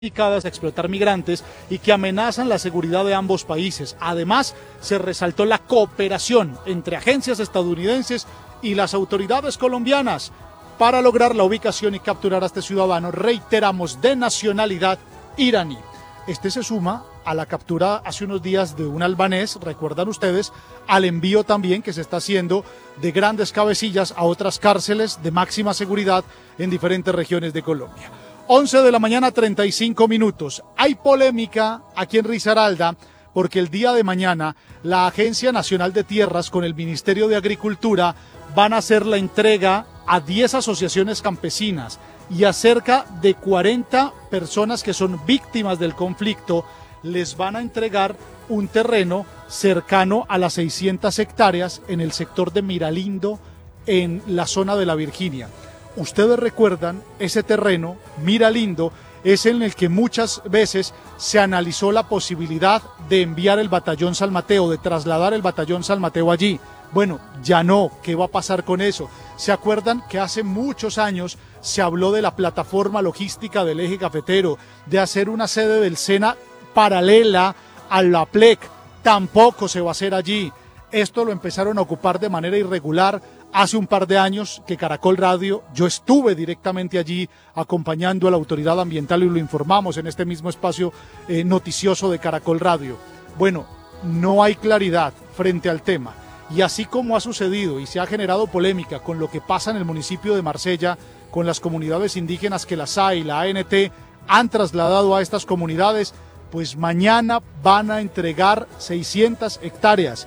dedicadas a explotar migrantes y que amenazan la seguridad de ambos países. Además, se resaltó la cooperación entre agencias estadounidenses y las autoridades colombianas para lograr la ubicación y capturar a este ciudadano, reiteramos, de nacionalidad iraní. Este se suma a la captura hace unos días de un albanés, recuerdan ustedes, al envío también que se está haciendo de grandes cabecillas a otras cárceles de máxima seguridad en diferentes regiones de Colombia. 11 de la mañana, 35 minutos. Hay polémica aquí en Risaralda porque el día de mañana la Agencia Nacional de Tierras con el Ministerio de Agricultura van a hacer la entrega a 10 asociaciones campesinas y a cerca de 40 personas que son víctimas del conflicto. Les van a entregar un terreno cercano a las 600 hectáreas en el sector de Miralindo, en la zona de la Virginia. Ustedes recuerdan, ese terreno, Miralindo, es en el que muchas veces se analizó la posibilidad de enviar el batallón San Mateo, de trasladar el batallón San Mateo allí. Bueno, ya no. ¿Qué va a pasar con eso? ¿Se acuerdan que hace muchos años se habló de la plataforma logística del eje cafetero, de hacer una sede del SENA paralela a la PLEC? Tampoco se va a hacer allí. Esto lo empezaron a ocupar de manera irregular hace un par de años que Caracol Radio, yo estuve directamente allí acompañando a la autoridad ambiental y lo informamos en este mismo espacio noticioso de Caracol Radio. Bueno, no hay claridad frente al tema. Y así como ha sucedido y se ha generado polémica con lo que pasa en el municipio de Marsella, con las comunidades indígenas que la SAE y la ANT han trasladado a estas comunidades, pues mañana van a entregar 600 hectáreas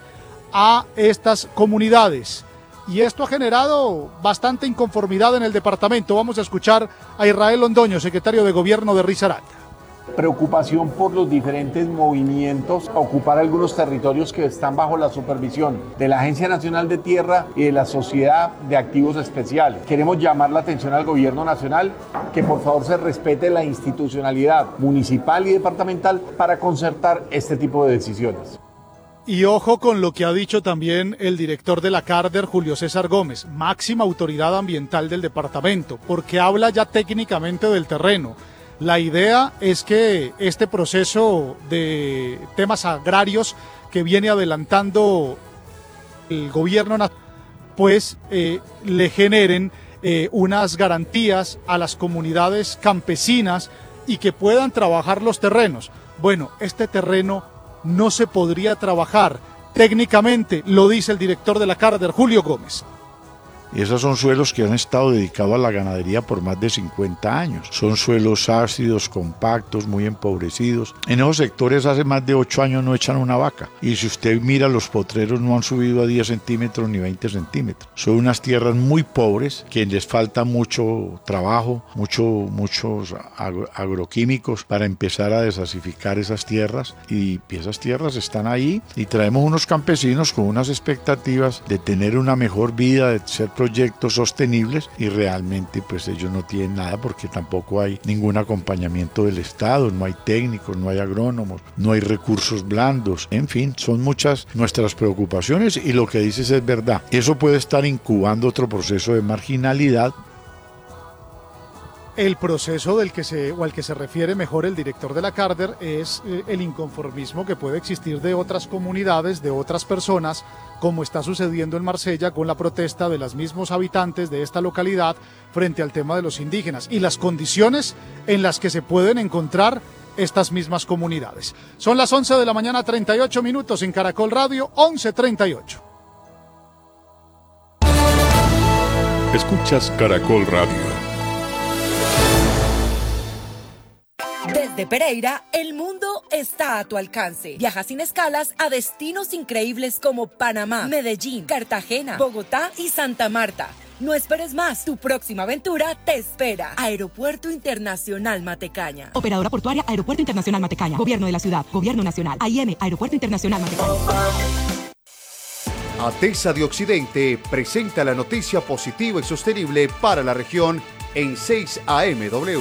a estas comunidades. Y esto ha generado bastante inconformidad en el departamento. Vamos a escuchar a Israel Londoño, secretario de Gobierno de Risaralda. Preocupación por los diferentes movimientos a ocupar algunos territorios que están bajo la supervisión de la Agencia Nacional de Tierra y de la Sociedad de Activos Especiales. Queremos llamar la atención al Gobierno Nacional que por favor se respete la institucionalidad municipal y departamental para concertar este tipo de decisiones. Y ojo con lo que ha dicho también el director de la Carder, Julio César Gómez, máxima autoridad ambiental del departamento, porque habla ya técnicamente del terreno. La idea es que este proceso de temas agrarios que viene adelantando el gobierno pues le generen unas garantías a las comunidades campesinas y que puedan trabajar los terrenos. Bueno, este terreno no se podría trabajar técnicamente, lo dice el director de la Carder, Julio Gómez. Esos son suelos que han estado dedicados a la ganadería por más de 50 años. Son suelos ácidos, compactos, muy empobrecidos. En esos sectores hace más de 8 años no echan una vaca. Y si usted mira, los potreros no han subido a 10 centímetros ni 20 centímetros. Son unas tierras muy pobres que les falta mucho trabajo, muchos agroquímicos para empezar a desasificar esas tierras. Y esas tierras están ahí y traemos unos campesinos con unas expectativas de tener una mejor vida, de ser proyectos sostenibles, y realmente pues ellos no tienen nada porque tampoco hay ningún acompañamiento del Estado, no hay técnicos, no hay agrónomos, no hay recursos blandos, en fin, son muchas nuestras preocupaciones y lo que dices es verdad. Eso puede estar incubando otro proceso de marginalidad. El proceso al que se refiere mejor el director de la Carder es el inconformismo que puede existir de otras comunidades, de otras personas, como está sucediendo en Marsella con la protesta de los mismos habitantes de esta localidad frente al tema de los indígenas y las condiciones en las que se pueden encontrar estas mismas comunidades. Son las 11 de la mañana, 38 minutos en Caracol Radio, 11:38. Escuchas Caracol Radio. Desde Pereira, el mundo está a tu alcance. Viaja sin escalas a destinos increíbles como Panamá, Medellín, Cartagena, Bogotá y Santa Marta. No esperes más, tu próxima aventura te espera. Aeropuerto Internacional Matecaña. Operadora portuaria Aeropuerto Internacional Matecaña. Gobierno de la ciudad, Gobierno Nacional. AIM, Aeropuerto Internacional Matecaña. ATESA de Occidente presenta la noticia positiva y sostenible para la región en 6 AMW.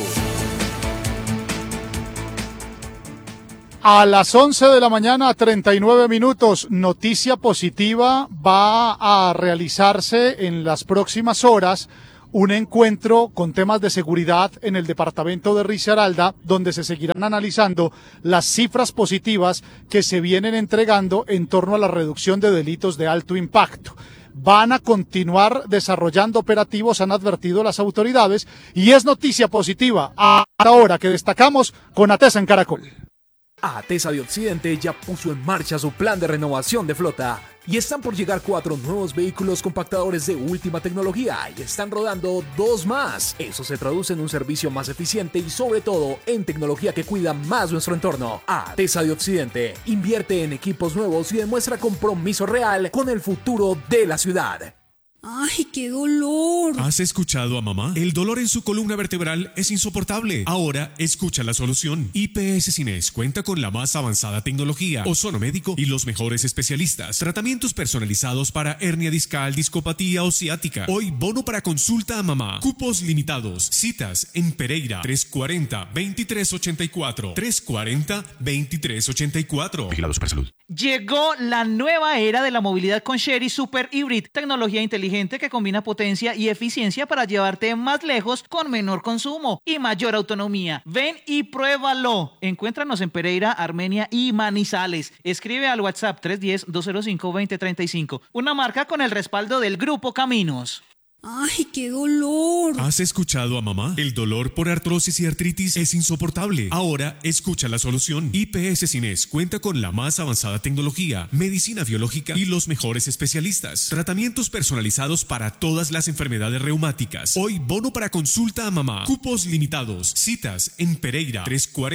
A las 11 de la mañana, 39 minutos, noticia positiva, va a realizarse en las próximas horas un encuentro con temas de seguridad en el departamento de Risaralda, donde se seguirán analizando las cifras positivas que se vienen entregando en torno a la reducción de delitos de alto impacto. Van a continuar desarrollando operativos, han advertido las autoridades, y es noticia positiva ahora que destacamos con Atesa en Caracol. Atesa de Occidente ya puso en marcha su plan de renovación de flota y están por llegar 4 nuevos vehículos compactadores de última tecnología y están rodando 2 más. Eso se traduce en un servicio más eficiente y sobre todo en tecnología que cuida más nuestro entorno. Atesa de Occidente invierte en equipos nuevos y demuestra compromiso real con el futuro de la ciudad. ¡Ay, qué dolor! ¿Has escuchado a mamá? El dolor en su columna vertebral es insoportable. Ahora escucha la solución. IPS Cines cuenta con la más avanzada tecnología, ozono médico y los mejores especialistas. Tratamientos personalizados para hernia discal, discopatía o ciática. Hoy bono para consulta a mamá. Cupos limitados. Citas en Pereira 340-2384. 340-2384. Vigilado Supersalud. Llegó la nueva era de la movilidad con Sherry Super Hybrid, tecnología inteligente que combina potencia y eficiencia para llevarte más lejos con menor consumo y mayor autonomía. Ven y pruébalo. Encuéntranos en Pereira, Armenia y Manizales. Escribe al WhatsApp 310-205-2035. Una marca con el respaldo del Grupo Caminos. ¡Ay, qué dolor! ¿Has escuchado a mamá? El dolor por artrosis y artritis es insoportable. Ahora escucha la solución. IPS Cines cuenta con la más avanzada tecnología, medicina biológica y los mejores especialistas. Tratamientos personalizados para todas las enfermedades reumáticas. Hoy bono para consulta a mamá. Cupos limitados. Citas en Pereira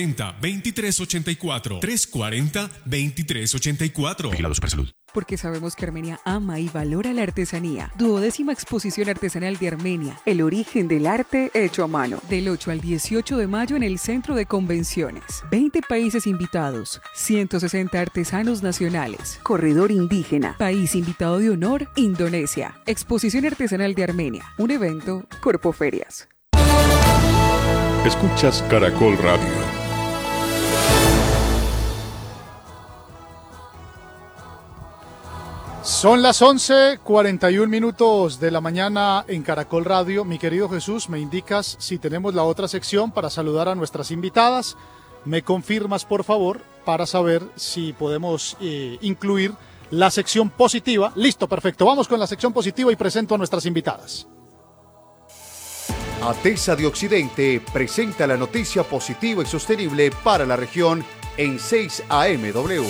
340-2384. 340-2384. Vigilado Supersalud. Porque sabemos que Armenia ama y valora la artesanía. 12ª Exposición Artesanal de Armenia, el origen del arte hecho a mano. Del 8 al 18 de mayo en el Centro de Convenciones. 20 países invitados, 160 artesanos nacionales. Corredor indígena, país invitado de honor, Indonesia. Exposición Artesanal de Armenia, un evento Corpoferias. Escuchas Caracol Radio. Son las 11:41 de la mañana en Caracol Radio. Mi querido Jesús, me indicas si tenemos la otra sección para saludar a nuestras invitadas. Me confirmas, por favor, para saber si podemos incluir la sección positiva. Listo, perfecto. Vamos con la sección positiva y presento a nuestras invitadas. Atesa de Occidente presenta la noticia positiva y sostenible para la región en 6 AMW.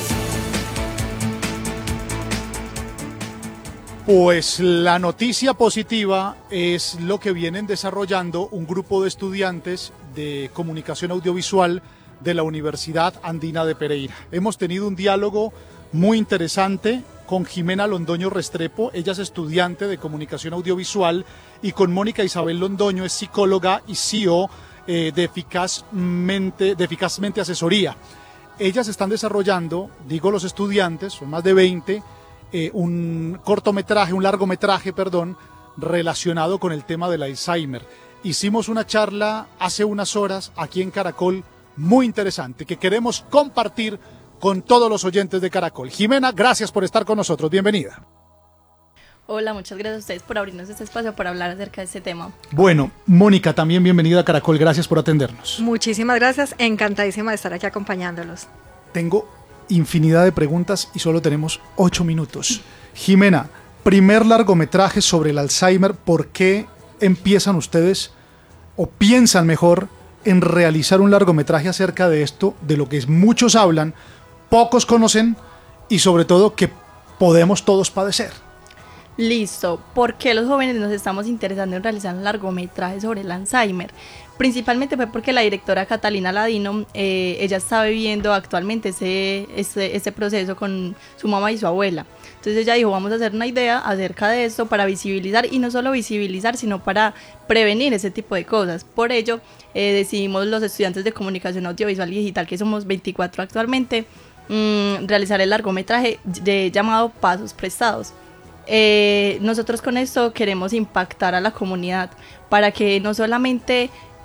Pues la noticia positiva es lo que vienen desarrollando un grupo de estudiantes de comunicación audiovisual de la Universidad Andina de Pereira. Hemos tenido un diálogo muy interesante con Jimena Londoño Restrepo, ella es estudiante de comunicación audiovisual, y con Mónica Isabel Londoño, es psicóloga y CEO de Eficazmente Asesoría. Ellas están desarrollando, digo los estudiantes, son más de 20, un largometraje, relacionado con el tema del Alzheimer. Hicimos una charla hace unas horas aquí en Caracol muy interesante que queremos compartir con todos los oyentes de Caracol. Jimena, gracias por estar con nosotros, bienvenida. Hola, muchas gracias a ustedes por abrirnos este espacio para hablar acerca de este tema. Bueno, Mónica, también bienvenida a Caracol, gracias por atendernos. Muchísimas gracias, encantadísima de estar aquí acompañándolos. Tengo infinidad de preguntas y solo tenemos 8 minutos. Jimena, primer largometraje sobre el Alzheimer, ¿por qué empiezan ustedes o piensan mejor en realizar un largometraje acerca de esto, de lo que muchos hablan, pocos conocen y sobre todo que podemos todos padecer? Listo, ¿por qué los jóvenes nos estamos interesando en realizar un largometraje sobre el Alzheimer? Principalmente fue porque la directora Catalina Ladino, ella está viviendo actualmente ese proceso con su mamá y su abuela. Entonces ella dijo, vamos a hacer una idea acerca de esto para visibilizar, y no solo visibilizar, sino para prevenir ese tipo de cosas. Por ello, decidimos los estudiantes de comunicación audiovisual y digital, que somos 24 actualmente, realizar el largometraje llamado Pasos Prestados. Nosotros con esto queremos impactar a la comunidad para que no solamente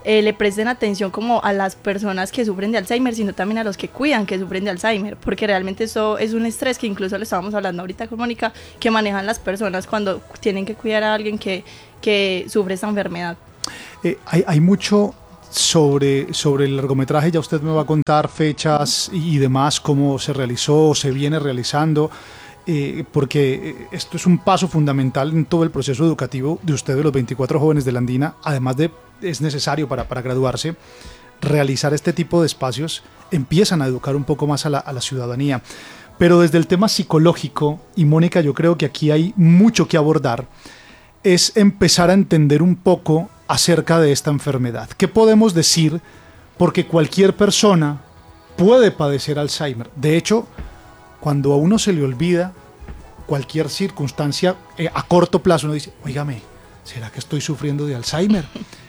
le presten atención como a las personas que sufren de Alzheimer, sino también a los que cuidan que sufren de Alzheimer, porque realmente eso es un estrés que incluso lo estábamos hablando ahorita con Mónica, que manejan las personas cuando tienen que cuidar a alguien que sufre esta enfermedad. Hay mucho sobre el largometraje, ya usted me va a contar fechas y demás, cómo se realizó, se viene realizando, porque esto es un paso fundamental en todo el proceso educativo de ustedes, los 24 jóvenes de la Andina. Además de, es necesario para graduarse, realizar este tipo de espacios, empiezan a educar un poco más a la ciudadanía. Pero desde el tema psicológico, y Mónica, yo creo que aquí hay mucho que abordar, es empezar a entender un poco acerca de esta enfermedad. ¿Qué podemos decir? Porque cualquier persona puede padecer Alzheimer. De hecho, cuando a uno se le olvida cualquier circunstancia a corto plazo, uno dice, óigame, ¿será que estoy sufriendo de Alzheimer?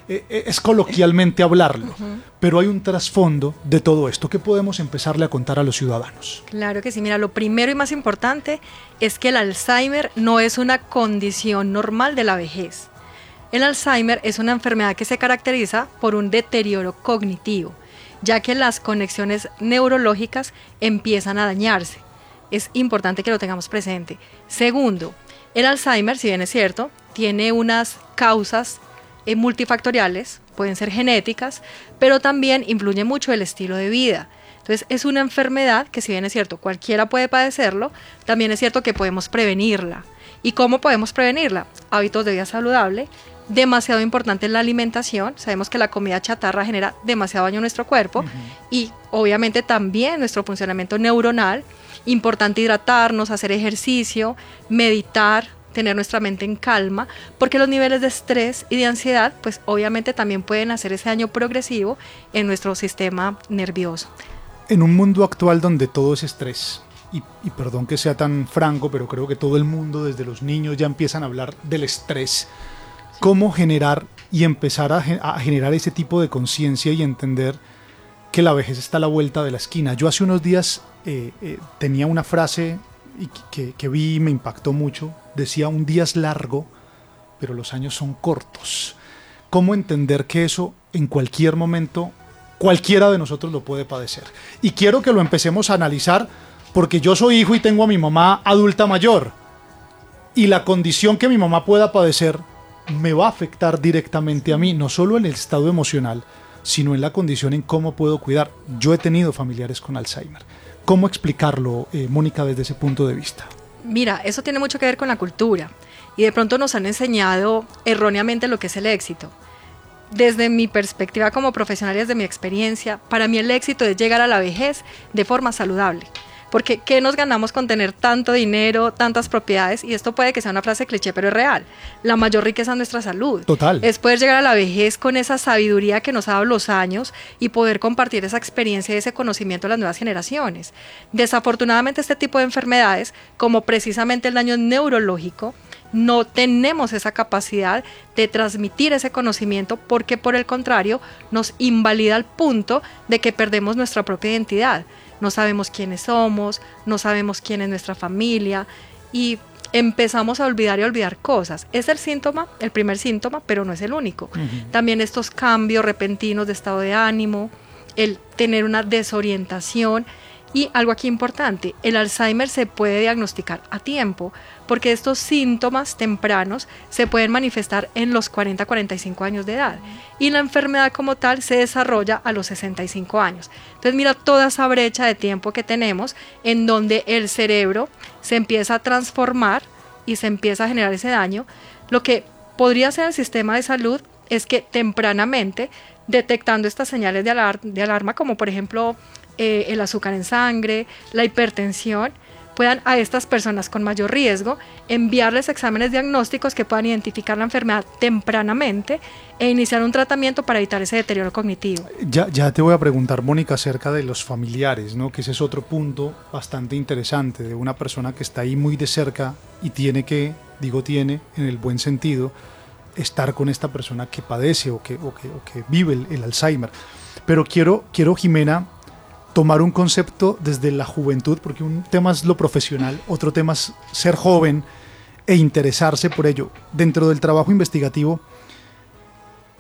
Es coloquialmente hablarlo, pero hay un trasfondo de todo esto. ¿Qué podemos empezarle a contar a los ciudadanos? Claro que sí, mira, lo primero y más importante es que el Alzheimer no es una condición normal de la vejez. El Alzheimer es una enfermedad que se caracteriza por un deterioro cognitivo, ya que las conexiones neurológicas empiezan a dañarse. Es importante que lo tengamos presente. Segundo, el Alzheimer, si bien es cierto, tiene unas causas multifactoriales, pueden ser genéticas, pero también influye mucho el estilo de vida. Entonces es una enfermedad que, si bien es cierto, cualquiera puede padecerlo, también es cierto que podemos prevenirla. ¿Y cómo podemos prevenirla? Hábitos de vida saludable, demasiado importante la alimentación. Sabemos que la comida chatarra genera demasiado daño a nuestro cuerpo y obviamente también nuestro funcionamiento neuronal. Importante hidratarnos, hacer ejercicio, meditar, tener nuestra mente en calma, porque los niveles de estrés y de ansiedad pues obviamente también pueden hacer ese daño progresivo en nuestro sistema nervioso. En un mundo actual donde todo es estrés, y perdón que sea tan franco, pero creo que todo el mundo, desde los niños, ya empiezan a hablar del estrés. ¿Cómo generar y empezar a generar ese tipo de conciencia y entender que la vejez está a la vuelta de la esquina? Yo hace unos días tenía una frase que vi y me impactó mucho. Decía, un día es largo, pero los años son cortos. ¿Cómo entender que eso en cualquier momento cualquiera de nosotros lo puede padecer? Y quiero que lo empecemos a analizar, porque yo soy hijo y tengo a mi mamá adulta mayor, y la condición que mi mamá pueda padecer me va a afectar directamente a mí, no solo en el estado emocional, sino en la condición en cómo puedo cuidar. Yo he tenido familiares con Alzheimer. ¿Cómo explicarlo, Mónica, desde ese punto de vista? Mira, eso tiene mucho que ver con la cultura, y de pronto nos han enseñado erróneamente lo que es el éxito. Desde mi perspectiva como profesional y desde mi experiencia, para mí el éxito es llegar a la vejez de forma saludable. Porque ¿qué nos ganamos con tener tanto dinero, tantas propiedades? Y esto puede que sea una frase cliché, pero es real. La mayor riqueza es nuestra salud. Total. Es poder llegar a la vejez con esa sabiduría que nos ha dado los años y poder compartir esa experiencia y ese conocimiento a las nuevas generaciones. Desafortunadamente, este tipo de enfermedades, como precisamente el daño neurológico, no tenemos esa capacidad de transmitir ese conocimiento, porque por el contrario nos invalida al punto de que perdemos nuestra propia identidad. No sabemos quiénes somos, no sabemos quién es nuestra familia y empezamos a olvidar cosas. Es el síntoma, el primer síntoma, pero no es el único. También estos cambios repentinos de estado de ánimo, el tener una desorientación. Y algo aquí importante, el Alzheimer se puede diagnosticar a tiempo, porque estos síntomas tempranos se pueden manifestar en los 40-45 años de edad, y la enfermedad como tal se desarrolla a los 65 años. Entonces mira toda esa brecha de tiempo que tenemos, en donde el cerebro se empieza a transformar y se empieza a generar ese daño. Lo que podría hacer el sistema de salud es que tempranamente, detectando estas señales de alarma, como por ejemplo el azúcar en sangre, la hipertensión, puedan a estas personas con mayor riesgo enviarles exámenes diagnósticos que puedan identificar la enfermedad tempranamente e iniciar un tratamiento para evitar ese deterioro cognitivo. Ya te voy a preguntar, Mónica, acerca de los familiares, ¿no? Que ese es otro punto bastante interesante de una persona que está ahí muy de cerca y tiene en el buen sentido, estar con esta persona que padece o que vive el Alzheimer. Pero quiero, Jimena, tomar un concepto desde la juventud, porque un tema es lo profesional, otro tema es ser joven e interesarse por ello. Dentro del trabajo investigativo,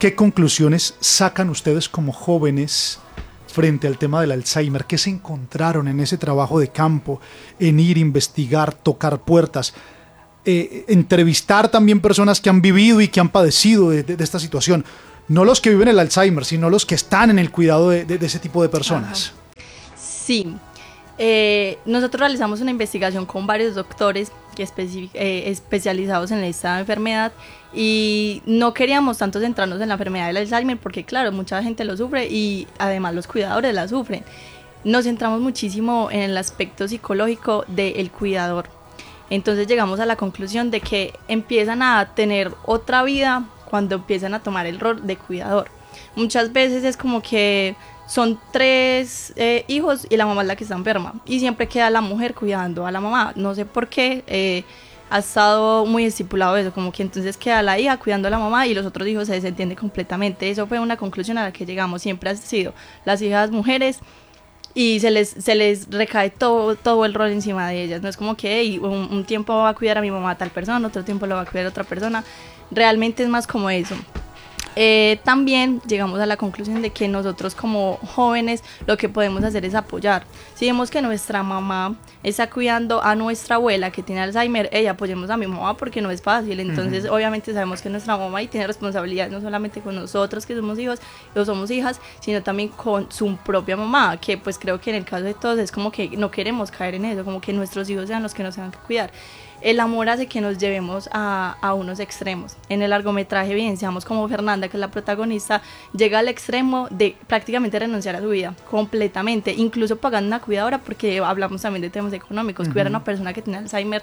¿qué conclusiones sacan ustedes como jóvenes frente al tema del Alzheimer? ¿Qué se encontraron en ese trabajo de campo, en ir, investigar, tocar puertas, entrevistar también personas que han vivido y que han padecido de esta situación? No los que viven el Alzheimer, sino los que están en el cuidado de ese tipo de personas. Sí, nosotros realizamos una investigación con varios doctores especializados en esta enfermedad y no queríamos tanto centrarnos en la enfermedad del Alzheimer porque claro, mucha gente lo sufre y además los cuidadores la sufren. Nos centramos muchísimo en el aspecto psicológico del cuidador. Entonces llegamos a la conclusión de que empiezan a tener otra vida cuando empiezan a tomar el rol de cuidador. Muchas veces es como que son 3 hijos y la mamá es la que está enferma y siempre queda la mujer cuidando a la mamá. No sé por qué ha estado muy estipulado eso, como que entonces queda la hija cuidando a la mamá y los otros hijos se desentienden completamente. Eso fue una conclusión a la que llegamos. Siempre han sido las hijas mujeres y se les recae todo el rol encima de ellas. No es como que un tiempo va a cuidar a mi mamá a tal persona, otro tiempo lo va a cuidar a otra persona. Realmente es más como eso. También llegamos a la conclusión de que nosotros como jóvenes lo que podemos hacer es apoyar. Si vemos que nuestra mamá está cuidando a nuestra abuela que tiene Alzheimer, apoyemos a mi mamá porque no es fácil. Entonces obviamente sabemos que nuestra mamá y tiene responsabilidad no solamente con nosotros que somos hijos o somos hijas, sino también con su propia mamá, que pues creo que en el caso de todos es como que no queremos caer en eso, como que nuestros hijos sean los que nos tengan que cuidar. El amor hace que nos llevemos a unos extremos. En el largometraje evidenciamos como Fernanda, que es la protagonista, llega al extremo de prácticamente renunciar a su vida completamente, incluso pagando una cuidadora, porque hablamos también de temas económicos. Cuidar a una persona que tiene Alzheimer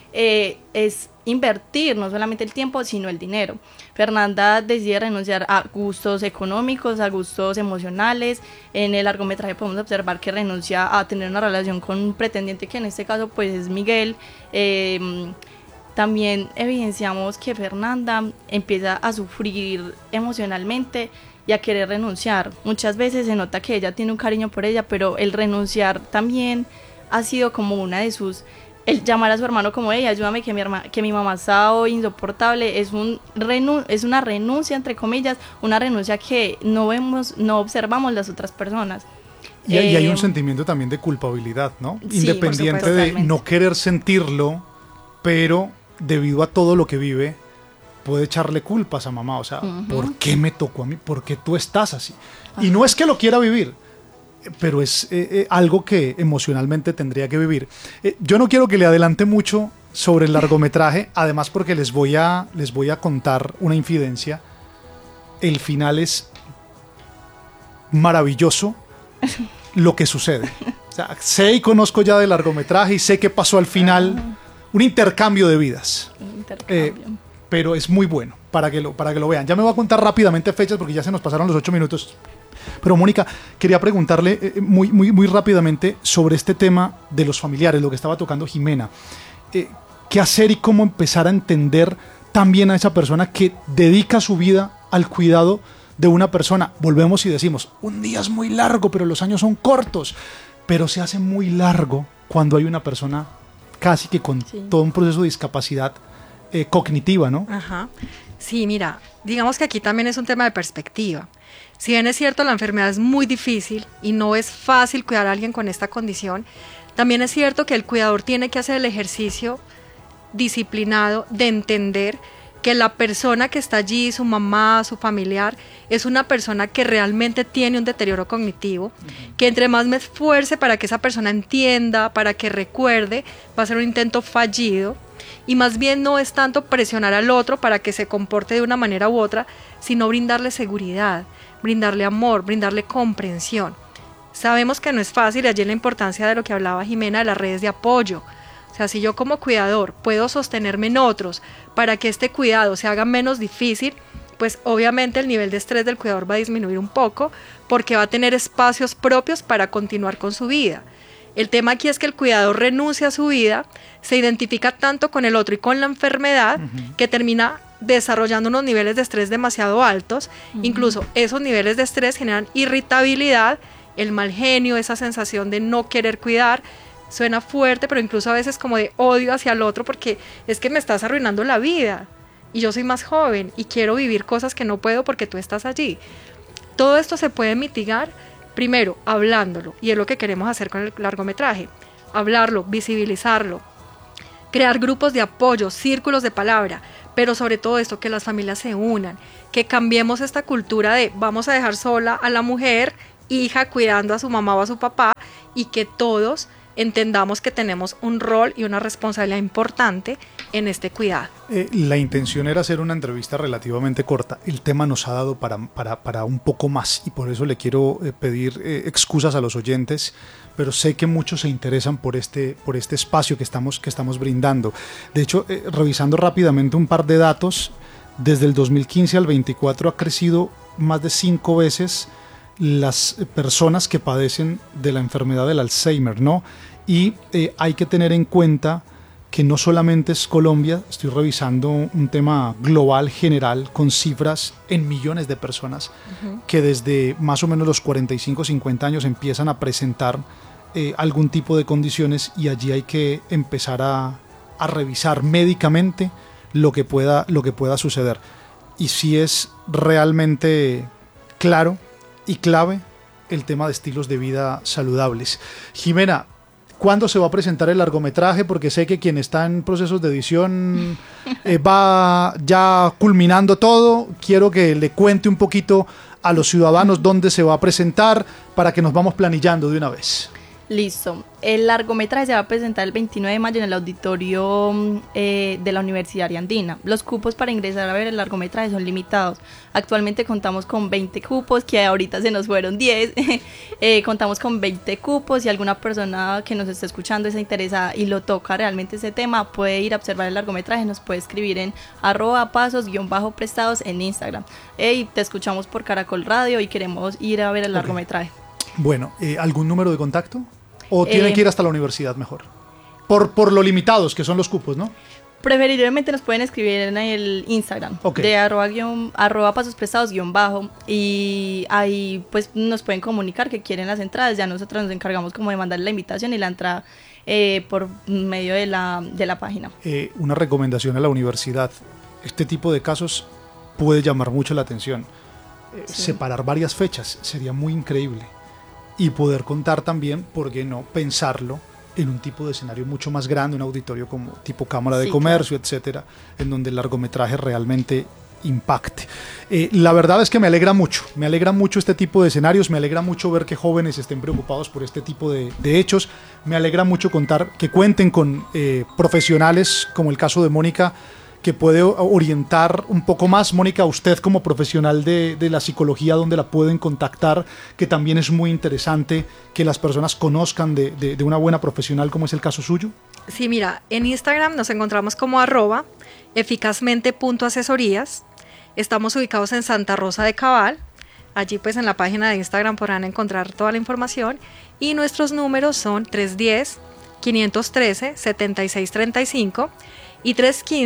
es invertir no solamente el tiempo, sino el dinero. Fernanda decide renunciar a gustos económicos, a gustos emocionales. En el largometraje podemos observar que renuncia a tener una relación con un pretendiente, que en este caso pues es Miguel. También evidenciamos que Fernanda empieza a sufrir emocionalmente y a querer renunciar. Muchas veces se nota que ella tiene un cariño por ella, pero el renunciar también ha sido como una de sus... El llamar a su hermano como ayúdame que mi mamá está hoy insoportable, es una renuncia entre comillas, una renuncia que no observamos las otras personas. Y hay un sentimiento también de culpabilidad, ¿no? Sí, independiente de no querer sentirlo, pero debido a todo lo que vive, puede echarle culpas a mamá. O sea, ¿por qué me tocó a mí? ¿Por qué tú estás así? Y no es que lo quiera vivir, pero es algo que emocionalmente tendría que vivir. Yo no quiero que le adelante mucho sobre el largometraje, además porque les voy a contar una infidencia. El final es maravilloso lo que sucede. O sea, sé y conozco ya del largometraje y sé qué pasó al final. Un intercambio de vidas. Pero es muy bueno para que lo vean. Ya me voy a contar rápidamente fechas porque ya se nos pasaron los 8 minutos. Pero Mónica, quería preguntarle muy rápidamente sobre este tema de los familiares, lo que estaba tocando Jimena. ¿Qué hacer y cómo empezar a entender también a esa persona que dedica su vida al cuidado de una persona? Volvemos y decimos, un día es muy largo, pero los años son cortos. Pero se hace muy largo cuando hay una persona casi que con todo un proceso de discapacidad cognitiva, ¿no? Ajá. Sí, mira, digamos que aquí también es un tema de perspectiva. Si bien es cierto, la enfermedad es muy difícil y no es fácil cuidar a alguien con esta condición, también es cierto que el cuidador tiene que hacer el ejercicio disciplinado de entender que la persona que está allí, su mamá, su familiar, es una persona que realmente tiene un deterioro cognitivo, que entre más me esfuerce para que esa persona entienda, para que recuerde, va a ser un intento fallido. Y más bien no es tanto presionar al otro para que se comporte de una manera u otra, sino brindarle seguridad, brindarle amor, brindarle comprensión. Sabemos que no es fácil, y allí la importancia de lo que hablaba Jimena de las redes de apoyo. O sea, si yo como cuidador puedo sostenerme en otros para que este cuidado se haga menos difícil, pues obviamente el nivel de estrés del cuidador va a disminuir un poco porque va a tener espacios propios para continuar con su vida. El tema aquí es que el cuidador renuncia a su vida, se identifica tanto con el otro y con la enfermedad que termina desarrollando unos niveles de estrés demasiado altos. Incluso esos niveles de estrés generan irritabilidad, el mal genio, esa sensación de no querer cuidar. Suena fuerte, pero incluso a veces como de odio hacia el otro porque es que me estás arruinando la vida. y yo soy más joven y quiero vivir cosas que no puedo porque tú estás allí. Todo esto se puede mitigar, primero, hablándolo, y es lo que queremos hacer con el largometraje. Hablarlo, visibilizarlo, crear grupos de apoyo, círculos de palabra, pero sobre todo esto, que las familias se unan, que cambiemos esta cultura de vamos a dejar sola a la mujer, hija, cuidando a su mamá o a su papá, y que todos entendamos que tenemos un rol y una responsabilidad importante en este cuidado. La intención era hacer una entrevista relativamente corta. El tema nos ha dado para un poco más, y por eso le quiero pedir excusas a los oyentes, pero sé que muchos se interesan por este espacio que estamos brindando. De hecho, revisando rápidamente un par de datos, desde el 2015 al 24 ha crecido más de 5 veces las personas que padecen de la enfermedad del Alzheimer, ¿no? Y hay que tener en cuenta que no solamente es Colombia, estoy revisando un tema global, general, con cifras en millones de personas que desde más o menos los 45, 50 años empiezan a presentar algún tipo de condiciones, y allí hay que empezar a revisar médicamente lo que pueda suceder. Y sí es realmente claro y clave el tema de estilos de vida saludables. Jimena, ¿cuándo se va a presentar el largometraje? Porque sé que quien está en procesos de edición va ya culminando todo. Quiero que le cuente un poquito a los ciudadanos dónde se va a presentar para que nos vamos planillando de una vez. Listo. El largometraje se va a presentar el 29 de mayo en el auditorio de la Universidad Andina. Los cupos para ingresar a ver el largometraje son limitados. Actualmente contamos con 20 cupos, que ahorita se nos fueron 10. Contamos con 20 cupos. Si alguna persona que nos está escuchando está interesada y lo toca realmente ese tema, puede ir a observar el largometraje. Nos puede escribir en @pasos_prestados en Instagram. Hey, te escuchamos por Caracol Radio y queremos ir a ver el largometraje. Bueno, ¿algún número de contacto? ¿O tienen que ir hasta la universidad mejor? Por lo limitados que son los cupos, ¿no? Preferiblemente nos pueden escribir en el Instagram de @pasos_prestados_ y ahí pues nos pueden comunicar que quieren las entradas. Ya nosotros nos encargamos como de mandar la invitación y la entrada por medio de la página. Una recomendación a la universidad: este tipo de casos puede llamar mucho la atención. Separar varias fechas sería muy increíble, y poder contar también, ¿por qué no?, pensarlo en un tipo de escenario mucho más grande, un auditorio como tipo Cámara de Comercio, claro, etcétera, en donde el largometraje realmente impacte. La verdad es que me alegra mucho este tipo de escenarios, me alegra mucho ver que jóvenes estén preocupados por este tipo de hechos, me alegra mucho que cuenten con profesionales como el caso de Mónica, que puede orientar un poco más. Mónica, usted como profesional de la psicología, ¿dónde la pueden contactar? Que también es muy interesante que las personas conozcan de una buena profesional, como es el caso suyo. Sí, mira, en Instagram nos encontramos como @eficazmente.asesorías. Estamos ubicados en Santa Rosa de Cabal. Allí pues en la página de Instagram podrán encontrar toda la información, y nuestros números son 310-513-7635 y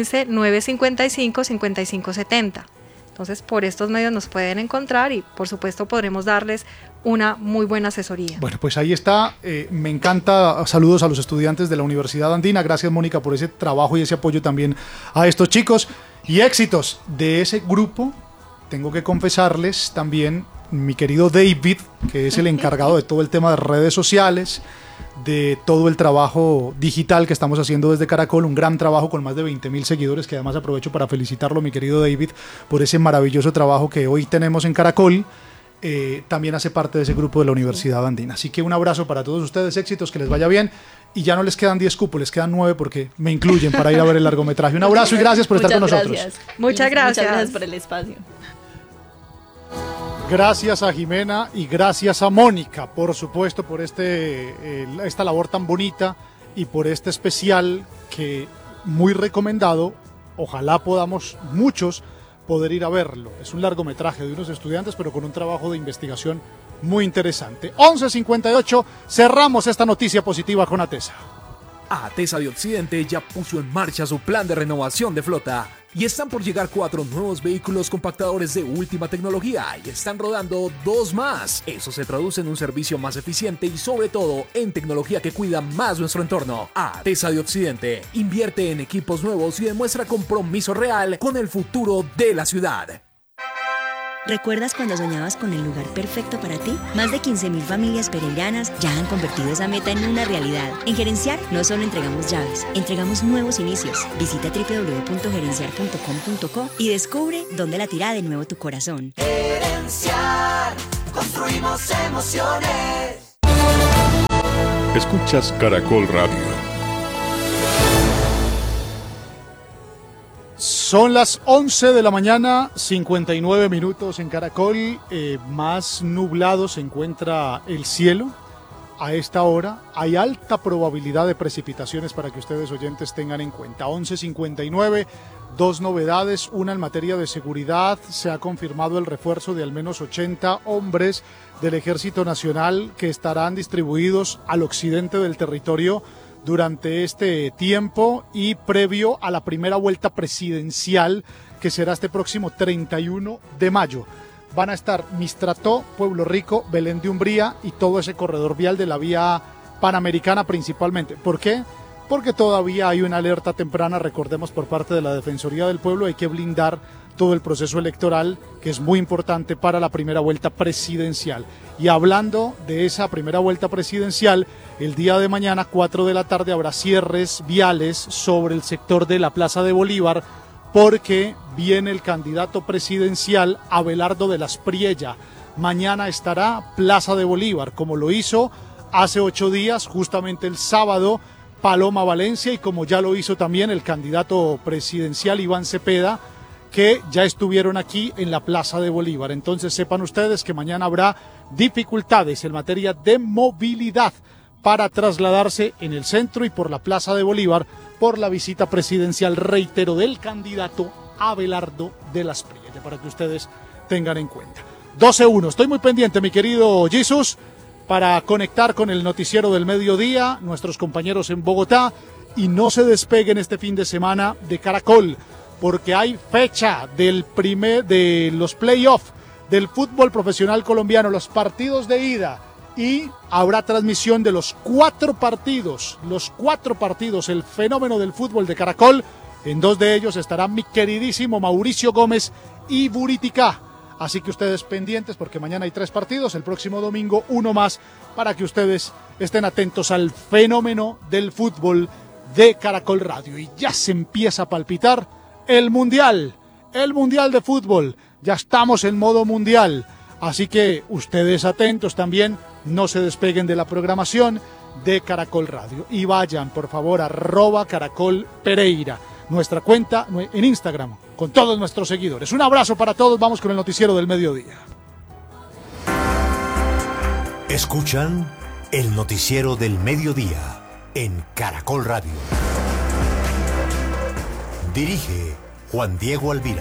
315-955-5570. Entonces, por estos medios nos pueden encontrar y, por supuesto, podremos darles una muy buena asesoría. Bueno, pues ahí está. Me encanta. Saludos a los estudiantes de la Universidad Andina. Gracias, Mónica, por ese trabajo y ese apoyo también a estos chicos. Y éxitos de ese grupo. Tengo que confesarles también, mi querido David, que es el encargado de todo el tema de redes sociales, de todo el trabajo digital que estamos haciendo desde Caracol, un gran trabajo con más de 20,000 seguidores, que además aprovecho para felicitarlo, mi querido David, por ese maravilloso trabajo que hoy tenemos en Caracol. También hace parte de ese grupo de la Universidad Andina. Así que un abrazo para todos ustedes, éxitos, que les vaya bien, y ya no les quedan 10 cupos, les quedan 9 porque me incluyen para ir a ver el largometraje. Un abrazo y gracias por estar con nosotros. Muchas gracias por el espacio. Gracias a Jimena y gracias a Mónica, por supuesto, por esta labor tan bonita y por este especial que muy recomendado. Ojalá podamos muchos poder ir a verlo. Es un largometraje de unos estudiantes, pero con un trabajo de investigación muy interesante. 11:58, cerramos esta noticia positiva con Atesa. ATESA de Occidente ya puso en marcha su plan de renovación de flota y están por llegar 4 nuevos vehículos compactadores de última tecnología y están rodando 2 más. Eso se traduce en un servicio más eficiente y sobre todo en tecnología que cuida más nuestro entorno. ATESA de Occidente invierte en equipos nuevos y demuestra compromiso real con el futuro de la ciudad. ¿Recuerdas cuando soñabas con el lugar perfecto para ti? Más de 15.000 familias pereiranas ya han convertido esa meta en una realidad. En Gerenciar no solo entregamos llaves, entregamos nuevos inicios. Visita www.gerenciar.com.co y descubre dónde latirá de nuevo tu corazón. Gerenciar, construimos emociones. Escuchas Caracol Radio. Son las 11 de la mañana, 59 minutos en Caracol. Más nublado se encuentra el cielo a esta hora. Hay alta probabilidad de precipitaciones para que ustedes oyentes tengan en cuenta. 11:59, 2 novedades. Una en materia de seguridad. Se ha confirmado el refuerzo de al menos 80 hombres del Ejército Nacional que estarán distribuidos al occidente del territorio durante este tiempo y previo a la primera vuelta presidencial que será este próximo 31 de mayo. Van a estar Mistrató, Pueblo Rico, Belén de Umbría y todo ese corredor vial de la vía panamericana principalmente. ¿Por qué? Porque todavía hay una alerta temprana, recordemos, por parte de la Defensoría del Pueblo. Hay que blindar todo el proceso electoral, que es muy importante para la primera vuelta presidencial. Y hablando de esa primera vuelta presidencial, el día de mañana, 4 de la tarde, habrá cierres viales sobre el sector de la Plaza de Bolívar, porque viene el candidato presidencial Abelardo de las Priella. Mañana estará Plaza de Bolívar, como lo hizo hace 8 días, justamente el sábado, Paloma Valencia, y como ya lo hizo también el candidato presidencial Iván Cepeda, que ya estuvieron aquí en la Plaza de Bolívar. Entonces sepan ustedes que mañana habrá dificultades en materia de movilidad para trasladarse en el centro y por la Plaza de Bolívar por la visita presidencial, reitero, del candidato Abelardo de las Priella, para que ustedes tengan en cuenta. 12:01, estoy muy pendiente, mi querido Jesús, para conectar con el noticiero del mediodía, nuestros compañeros en Bogotá, y no se despeguen este fin de semana de Caracol, porque hay fecha de los playoffs del fútbol profesional colombiano, los partidos de ida, y habrá transmisión de los 4 partidos, el fenómeno del fútbol de Caracol. En 2 de ellos estará mi queridísimo Mauricio Gómez y Buritica. Así que ustedes pendientes, porque mañana hay 3 partidos, el próximo domingo 1 más, para que ustedes estén atentos al fenómeno del fútbol de Caracol Radio. Y ya se empieza a palpitar el Mundial de fútbol. Ya estamos en modo Mundial. Así que ustedes atentos también, no se despeguen de la programación de Caracol Radio. Y vayan, por favor, a @CaracolPereira, nuestra cuenta en Instagram, con todos nuestros seguidores. Un abrazo para todos, vamos con el noticiero del mediodía. Escuchan el noticiero del mediodía en Caracol Radio. Dirige Juan Diego Alvira.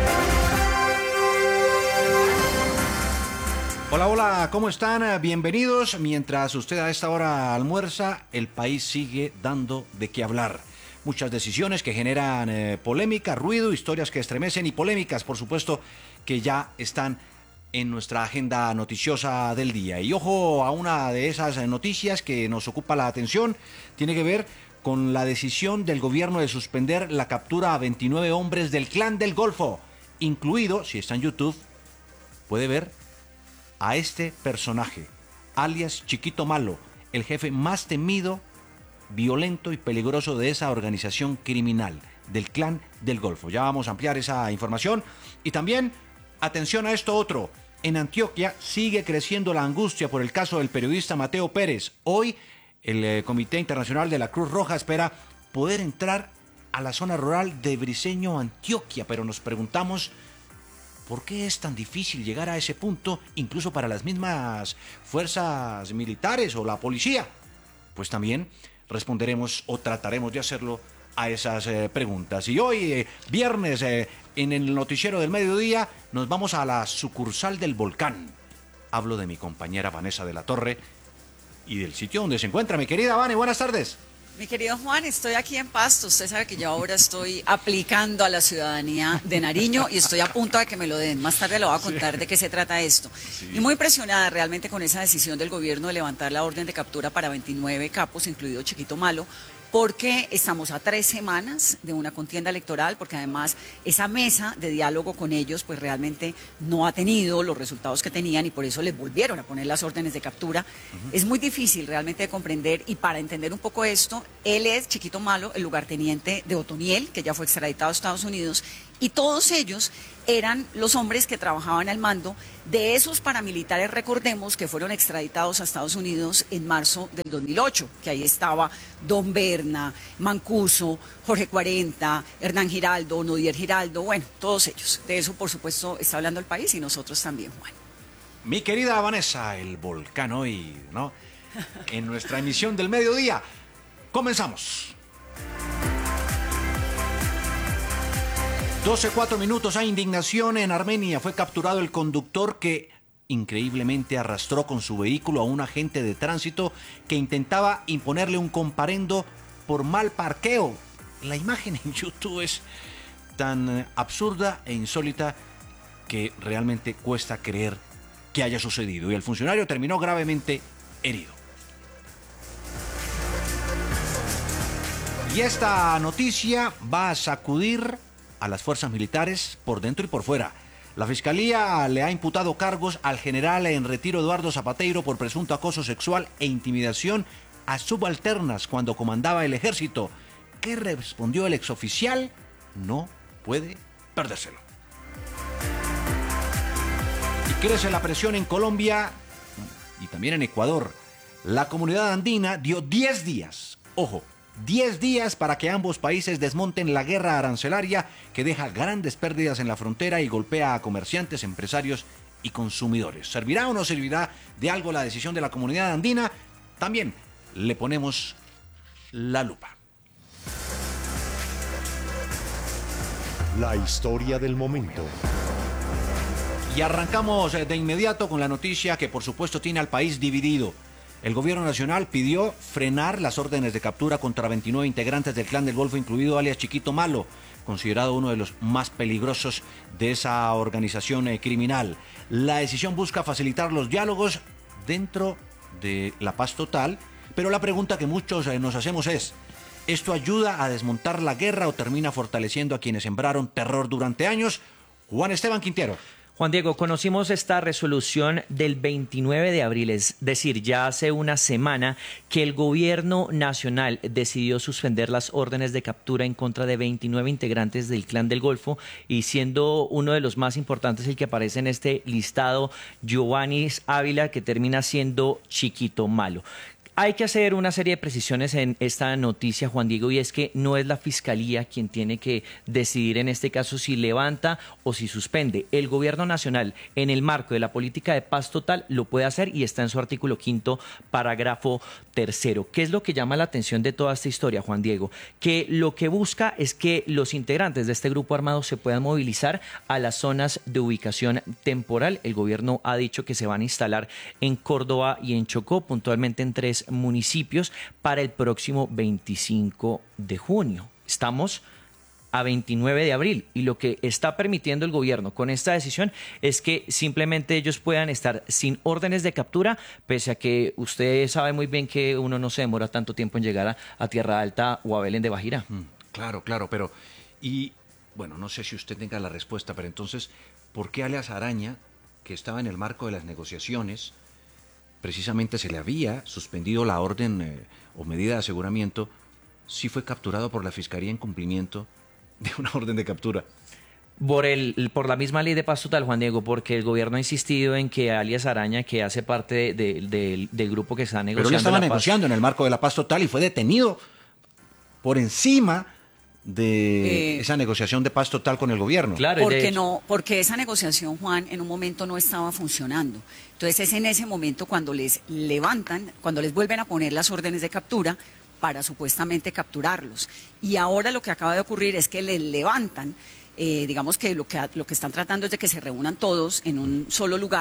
Hola, hola, ¿cómo están? Bienvenidos. Mientras usted a esta hora almuerza, el país sigue dando de qué hablar. Muchas decisiones que generan polémica, ruido, historias que estremecen y polémicas, por supuesto, que ya están en nuestra agenda noticiosa del día. Y ojo a una de esas noticias que nos ocupa la atención, tiene que ver con la decisión del gobierno de suspender la captura a 29 hombres del Clan del Golfo, incluido, si está en YouTube, puede ver a este personaje, alias Chiquito Malo, el jefe más temido, violento y peligroso de esa organización criminal, del Clan del Golfo. Ya vamos a ampliar esa información. Y también, atención a esto otro, en Antioquia sigue creciendo la angustia por el caso del periodista Mateo Pérez. Hoy, el Comité Internacional de la Cruz Roja espera poder entrar a la zona rural de Briceño, Antioquia, pero nos preguntamos, ¿por qué es tan difícil llegar a ese punto, incluso para las mismas fuerzas militares o la policía? Pues también responderemos o trataremos de hacerlo a esas preguntas. Y hoy, viernes, en el noticiero del mediodía, nos vamos a la sucursal del Volcán. Hablo de mi compañera Vanessa de la Torre y del sitio donde se encuentra mi querida Vane. Buenas tardes. Mi querido Juan, estoy aquí en Pasto. Usted sabe que yo ahora estoy aplicando a la ciudadanía de Nariño y estoy a punto de que me lo den. Más tarde le voy a contar de qué se trata esto. Y muy impresionada realmente con esa decisión del gobierno de levantar la orden de captura para 29 capos, incluido Chiquito Malo, porque estamos a 3 semanas de una contienda electoral, porque además esa mesa de diálogo con ellos pues realmente no ha tenido los resultados que tenían y por eso les volvieron a poner las órdenes de captura. Es muy difícil realmente de comprender, y para entender un poco esto, él es Chiquito Malo, el lugarteniente de Otoniel, que ya fue extraditado a Estados Unidos, y todos ellos eran los hombres que trabajaban al mando de esos paramilitares, recordemos, que fueron extraditados a Estados Unidos en marzo del 2008, que ahí estaba Don Berna, Mancuso, Jorge 40, Hernán Giraldo, Nodier Giraldo, bueno, todos ellos. De eso, por supuesto, está hablando el país y nosotros también, Juan. Mi querida Vanessa, el volcán hoy, ¿no? En nuestra emisión del mediodía. Comenzamos. 12:04 minutos. Hay indignación en Armenia. Fue capturado el conductor que increíblemente arrastró con su vehículo a un agente de tránsito que intentaba imponerle un comparendo por mal parqueo. La imagen en YouTube es tan absurda e insólita que realmente cuesta creer que haya sucedido. Y el funcionario terminó gravemente herido. Y esta noticia va a sacudir a las fuerzas militares por dentro y por fuera. La Fiscalía le ha imputado cargos al general en retiro Eduardo Zapateiro por presunto acoso sexual e intimidación a subalternas cuando comandaba el ejército. ¿Qué respondió el exoficial? No puede perdérselo. Y crece la presión en Colombia y también en Ecuador. La comunidad andina dio 10 días, ojo, 10 días para que ambos países desmonten la guerra arancelaria que deja grandes pérdidas en la frontera y golpea a comerciantes, empresarios y consumidores. ¿Servirá o no servirá de algo la decisión de la comunidad andina? También le ponemos la lupa. La historia del momento. Y arrancamos de inmediato con la noticia que por supuesto tiene al país dividido. El gobierno nacional pidió frenar las órdenes de captura contra 29 integrantes del Clan del Golfo, incluido alias Chiquito Malo, considerado uno de los más peligrosos de esa organización criminal. La decisión busca facilitar los diálogos dentro de la paz total, pero la pregunta que muchos nos hacemos es, ¿esto ayuda a desmontar la guerra o termina fortaleciendo a quienes sembraron terror durante años? Juan Esteban Quintero. Juan Diego, conocimos esta resolución del 29 de abril, es decir, ya hace una semana que el gobierno nacional decidió suspender las órdenes de captura en contra de 29 integrantes del Clan del Golfo y siendo uno de los más importantes el que aparece en este listado, Giovannis Ávila, que termina siendo Chiquito Malo. Hay que hacer una serie de precisiones en esta noticia, Juan Diego, y es que no es la Fiscalía quien tiene que decidir en este caso si levanta o si suspende. El Gobierno Nacional, en el marco de la política de paz total, lo puede hacer y está en su artículo 5º, parágrafo 3º. ¿Qué es lo que llama la atención de toda esta historia, Juan Diego? Que lo que busca es que los integrantes de este grupo armado se puedan movilizar a las zonas de ubicación temporal. El gobierno ha dicho que se van a instalar en Córdoba y en Chocó, puntualmente en 3 municipios para el próximo 25 de junio. Estamos a 29 de abril y lo que está permitiendo el gobierno con esta decisión es que simplemente ellos puedan estar sin órdenes de captura, pese a que usted sabe muy bien que uno no se demora tanto tiempo en llegar a Tierra Alta o a Belén de Bajira. Claro, pero y bueno, no sé si usted tenga la respuesta, pero entonces, ¿por qué alias Araña, que estaba en el marco de las negociaciones, precisamente se le había suspendido la orden o medida de aseguramiento, sí fue capturado por la Fiscalía en cumplimiento de una orden de captura? Por la misma ley de paz total, Juan Diego, porque el gobierno ha insistido en que alias Araña, que hace parte del grupo que está negociando. Pero él estaba negociando en el marco de la paz total y fue detenido por encima de esa negociación de paz total con el gobierno. Claro, porque esa negociación, Juan, en un momento no estaba funcionando. Entonces es en ese momento cuando les levantan, cuando les vuelven a poner las órdenes de captura para supuestamente capturarlos. Y ahora lo que acaba de ocurrir es que les levantan, digamos que lo que están tratando es de que se reúnan todos en un solo lugar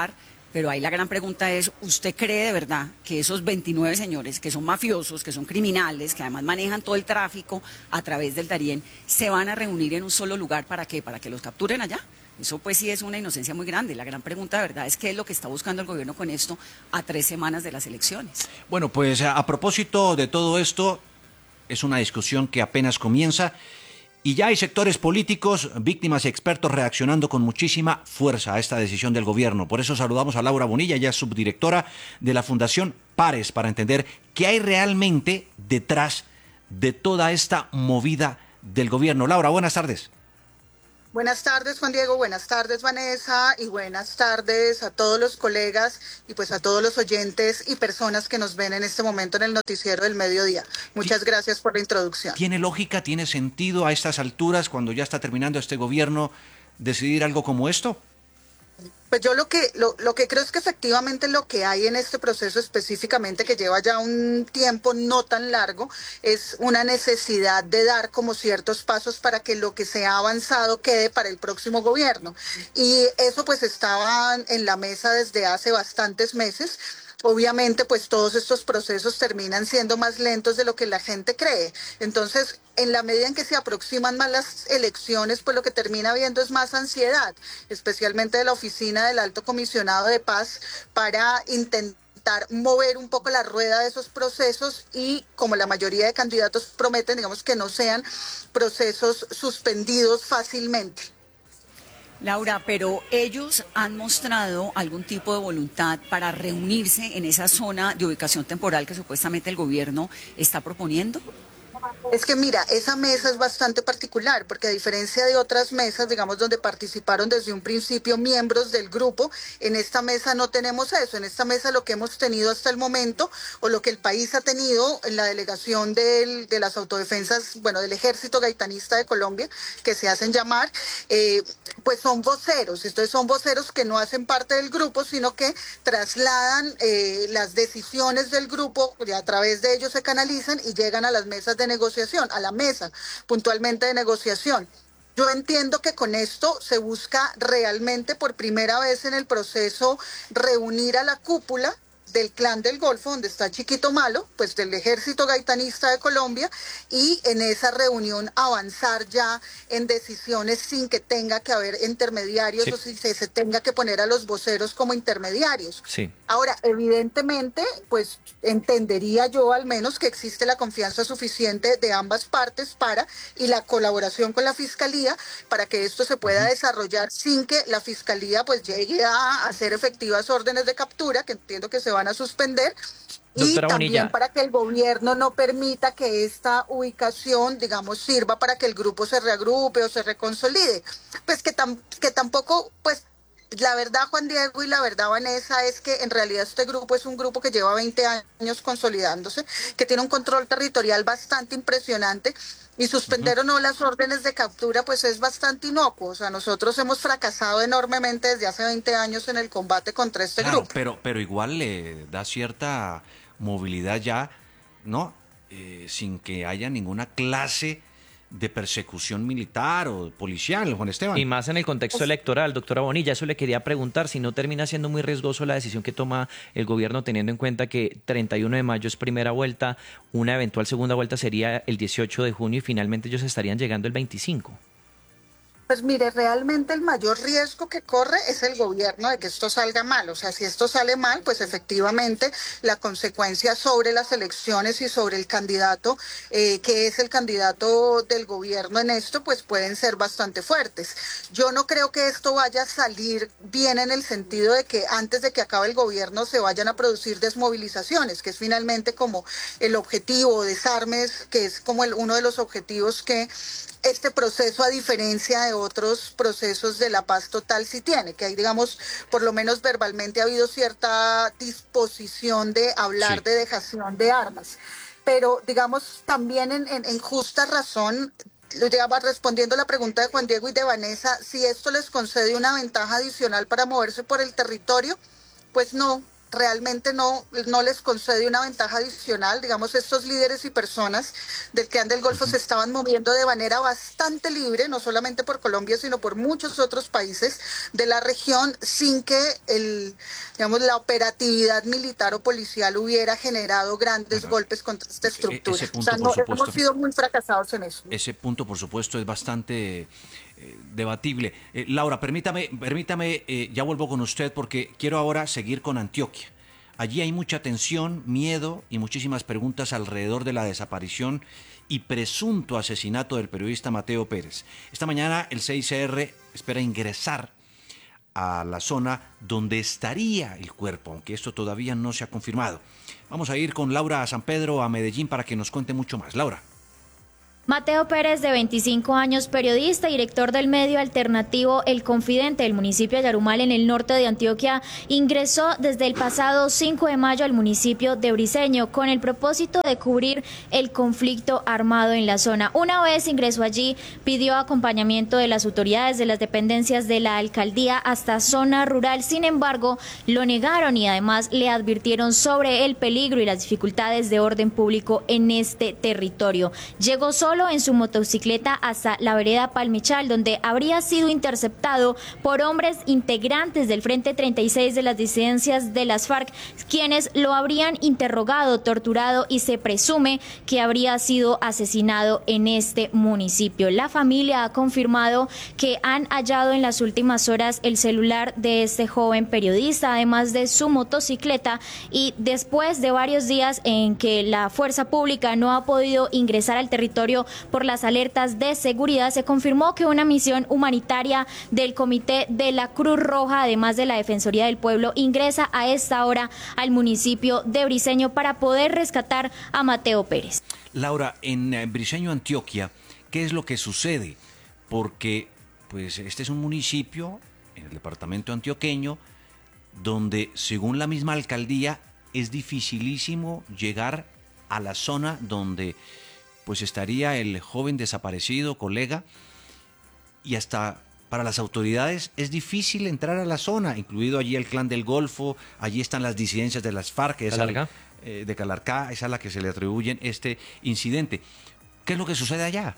Pero ahí la gran pregunta es, ¿usted cree de verdad que esos 29 señores, que son mafiosos, que son criminales, que además manejan todo el tráfico a través del Darién, se van a reunir en un solo lugar? ¿Para qué? ¿Para que los capturen allá? Eso pues sí es una inocencia muy grande. La gran pregunta de verdad es qué es lo que está buscando el gobierno con esto a 3 semanas de las elecciones. Bueno, pues a propósito de todo esto, es una discusión que apenas comienza. Y ya hay sectores políticos, víctimas y expertos reaccionando con muchísima fuerza a esta decisión del gobierno. Por eso saludamos a Laura Bonilla, ella es subdirectora de la Fundación Pares, para entender qué hay realmente detrás de toda esta movida del gobierno. Laura, buenas tardes. Buenas tardes, Juan Diego, buenas tardes, Vanessa, y buenas tardes a todos los colegas y pues a todos los oyentes y personas que nos ven en este momento en el noticiero del mediodía. Muchas gracias por la introducción. ¿Tiene lógica, tiene sentido a estas alturas, cuando ya está terminando este gobierno, decidir algo como esto? Pues yo lo que creo es que efectivamente lo que hay en este proceso específicamente, que lleva ya un tiempo no tan largo, es una necesidad de dar como ciertos pasos para que lo que se ha avanzado quede para el próximo gobierno. Y eso pues estaba en la mesa desde hace bastantes meses. Obviamente, pues todos estos procesos terminan siendo más lentos de lo que la gente cree. Entonces, en la medida en que se aproximan más las elecciones, pues lo que termina habiendo es más ansiedad, especialmente de la oficina del Alto Comisionado de Paz, para intentar mover un poco la rueda de esos procesos y, como la mayoría de candidatos prometen, digamos que no sean procesos suspendidos fácilmente. Laura, pero ellos han mostrado algún tipo de voluntad para reunirse en esa zona de ubicación temporal que supuestamente el gobierno está proponiendo. Es que mira, esa mesa es bastante particular porque a diferencia de otras mesas, digamos, donde participaron desde un principio miembros del grupo, en esta mesa no tenemos eso. En esta mesa lo que hemos tenido hasta el momento, o lo que el país ha tenido en la delegación de las autodefensas, bueno, del Ejército Gaitanista de Colombia, que se hacen llamar, pues son voceros. Entonces son voceros que no hacen parte del grupo, sino que trasladan las decisiones del grupo, y a través de ellos se canalizan y llegan a las mesas de negociación, a la mesa puntualmente de negociación. Yo entiendo que con esto se busca realmente por primera vez en el proceso reunir a la cúpula del Clan del Golfo, donde está Chiquito Malo, pues del Ejército Gaitanista de Colombia, y en esa reunión avanzar ya en decisiones sin que tenga que haber intermediarios, sí, o si se tenga que poner a los voceros como intermediarios. Sí. Ahora, evidentemente, pues entendería yo al menos que existe la confianza suficiente de ambas partes y la colaboración con la Fiscalía para que esto se pueda desarrollar sin que la Fiscalía pues llegue a hacer efectivas órdenes de captura, que entiendo que se van a suspender. Doctora y también Bonilla, para que el gobierno no permita que esta ubicación, digamos, sirva para que el grupo se reagrupe o se reconsolide. Pues que tampoco, pues la verdad, Juan Diego, y la verdad, Vanessa, es que en realidad este grupo es un grupo que lleva 20 años consolidándose, que tiene un control territorial bastante impresionante, y suspender o no las órdenes de captura pues es bastante inocuo. O sea, nosotros hemos fracasado enormemente desde hace 20 años en el combate contra este grupo. Pero igual le da cierta movilidad ya, ¿no? Sin que haya ninguna clase de persecución militar o policial, Juan Esteban. Y más en el contexto electoral, doctora Bonilla, eso le quería preguntar, si no termina siendo muy riesgoso la decisión que toma el gobierno, teniendo en cuenta que 31 de mayo es primera vuelta, una eventual segunda vuelta sería el 18 de junio y finalmente ellos estarían llegando el 25. Pues mire, realmente el mayor riesgo que corre es el gobierno de que esto salga mal. O sea, si esto sale mal, pues efectivamente la consecuencia sobre las elecciones y sobre el candidato, que es el candidato del gobierno en esto, pues pueden ser bastante fuertes. Yo no creo que esto vaya a salir bien en el sentido de que antes de que acabe el gobierno se vayan a producir desmovilizaciones, que es finalmente como el objetivo, desarmes, que es como uno de los objetivos que este proceso, a diferencia de otros procesos de la paz total, sí tiene, que hay, digamos, por lo menos verbalmente ha habido cierta disposición de hablar, sí, de dejación de armas. Pero, digamos, también en justa razón, respondiendo a la pregunta de Juan Diego y de Vanessa, si esto les concede una ventaja adicional para moverse por el territorio, pues no. realmente no les concede una ventaja adicional. Digamos, estos líderes y personas del Clan del Golfo se estaban moviendo de manera bastante libre, no solamente por Colombia, sino por muchos otros países de la región, sin que la operatividad militar o policial hubiera generado grandes golpes contra esta estructura. Punto, o sea, no, hemos sido muy fracasados en eso. Ese punto, por supuesto, es bastante debatible. Laura, permítame, ya vuelvo con usted porque quiero ahora seguir con Antioquia. Allí hay mucha tensión, miedo y muchísimas preguntas alrededor de la desaparición y presunto asesinato del periodista Mateo Pérez. Esta mañana el CICR espera ingresar a la zona donde estaría el cuerpo, aunque esto todavía no se ha confirmado. Vamos a ir con Laura a San Pedro, a Medellín, para que nos cuente mucho más. Laura. Mateo Pérez, de 25 años, periodista y director del medio alternativo El Confidente del municipio de Yarumal, en el norte de Antioquia, ingresó desde el pasado 5 de mayo al municipio de Briceño con el propósito de cubrir el conflicto armado en la zona. Una vez ingresó allí, pidió acompañamiento de las autoridades de las dependencias de la alcaldía hasta zona rural. Sin embargo, lo negaron y además le advirtieron sobre el peligro y las dificultades de orden público en este territorio. Llegó solo en su motocicleta hasta la vereda Palmichal, donde habría sido interceptado por hombres integrantes del Frente 36 de las disidencias de las FARC, quienes lo habrían interrogado, torturado y se presume que habría sido asesinado en este municipio. La familia ha confirmado que han hallado en las últimas horas el celular de este joven periodista, además de su motocicleta, y después de varios días en que la fuerza pública no ha podido ingresar al territorio por las alertas de seguridad, se confirmó que una misión humanitaria del Comité de la Cruz Roja, además de la Defensoría del Pueblo, ingresa a esta hora al municipio de Briceño para poder rescatar a Mateo Pérez. Laura, en Briceño, Antioquia, ¿qué es lo que sucede? Porque pues este es un municipio en el departamento antioqueño donde, según la misma alcaldía, es dificilísimo llegar a la zona donde pues estaría el joven desaparecido, colega, y hasta para las autoridades es difícil entrar a la zona, incluido allí el Clan del Golfo, allí están las disidencias de las FARC, de Calarcá, es a la que se le atribuyen este incidente. ¿Qué es lo que sucede allá?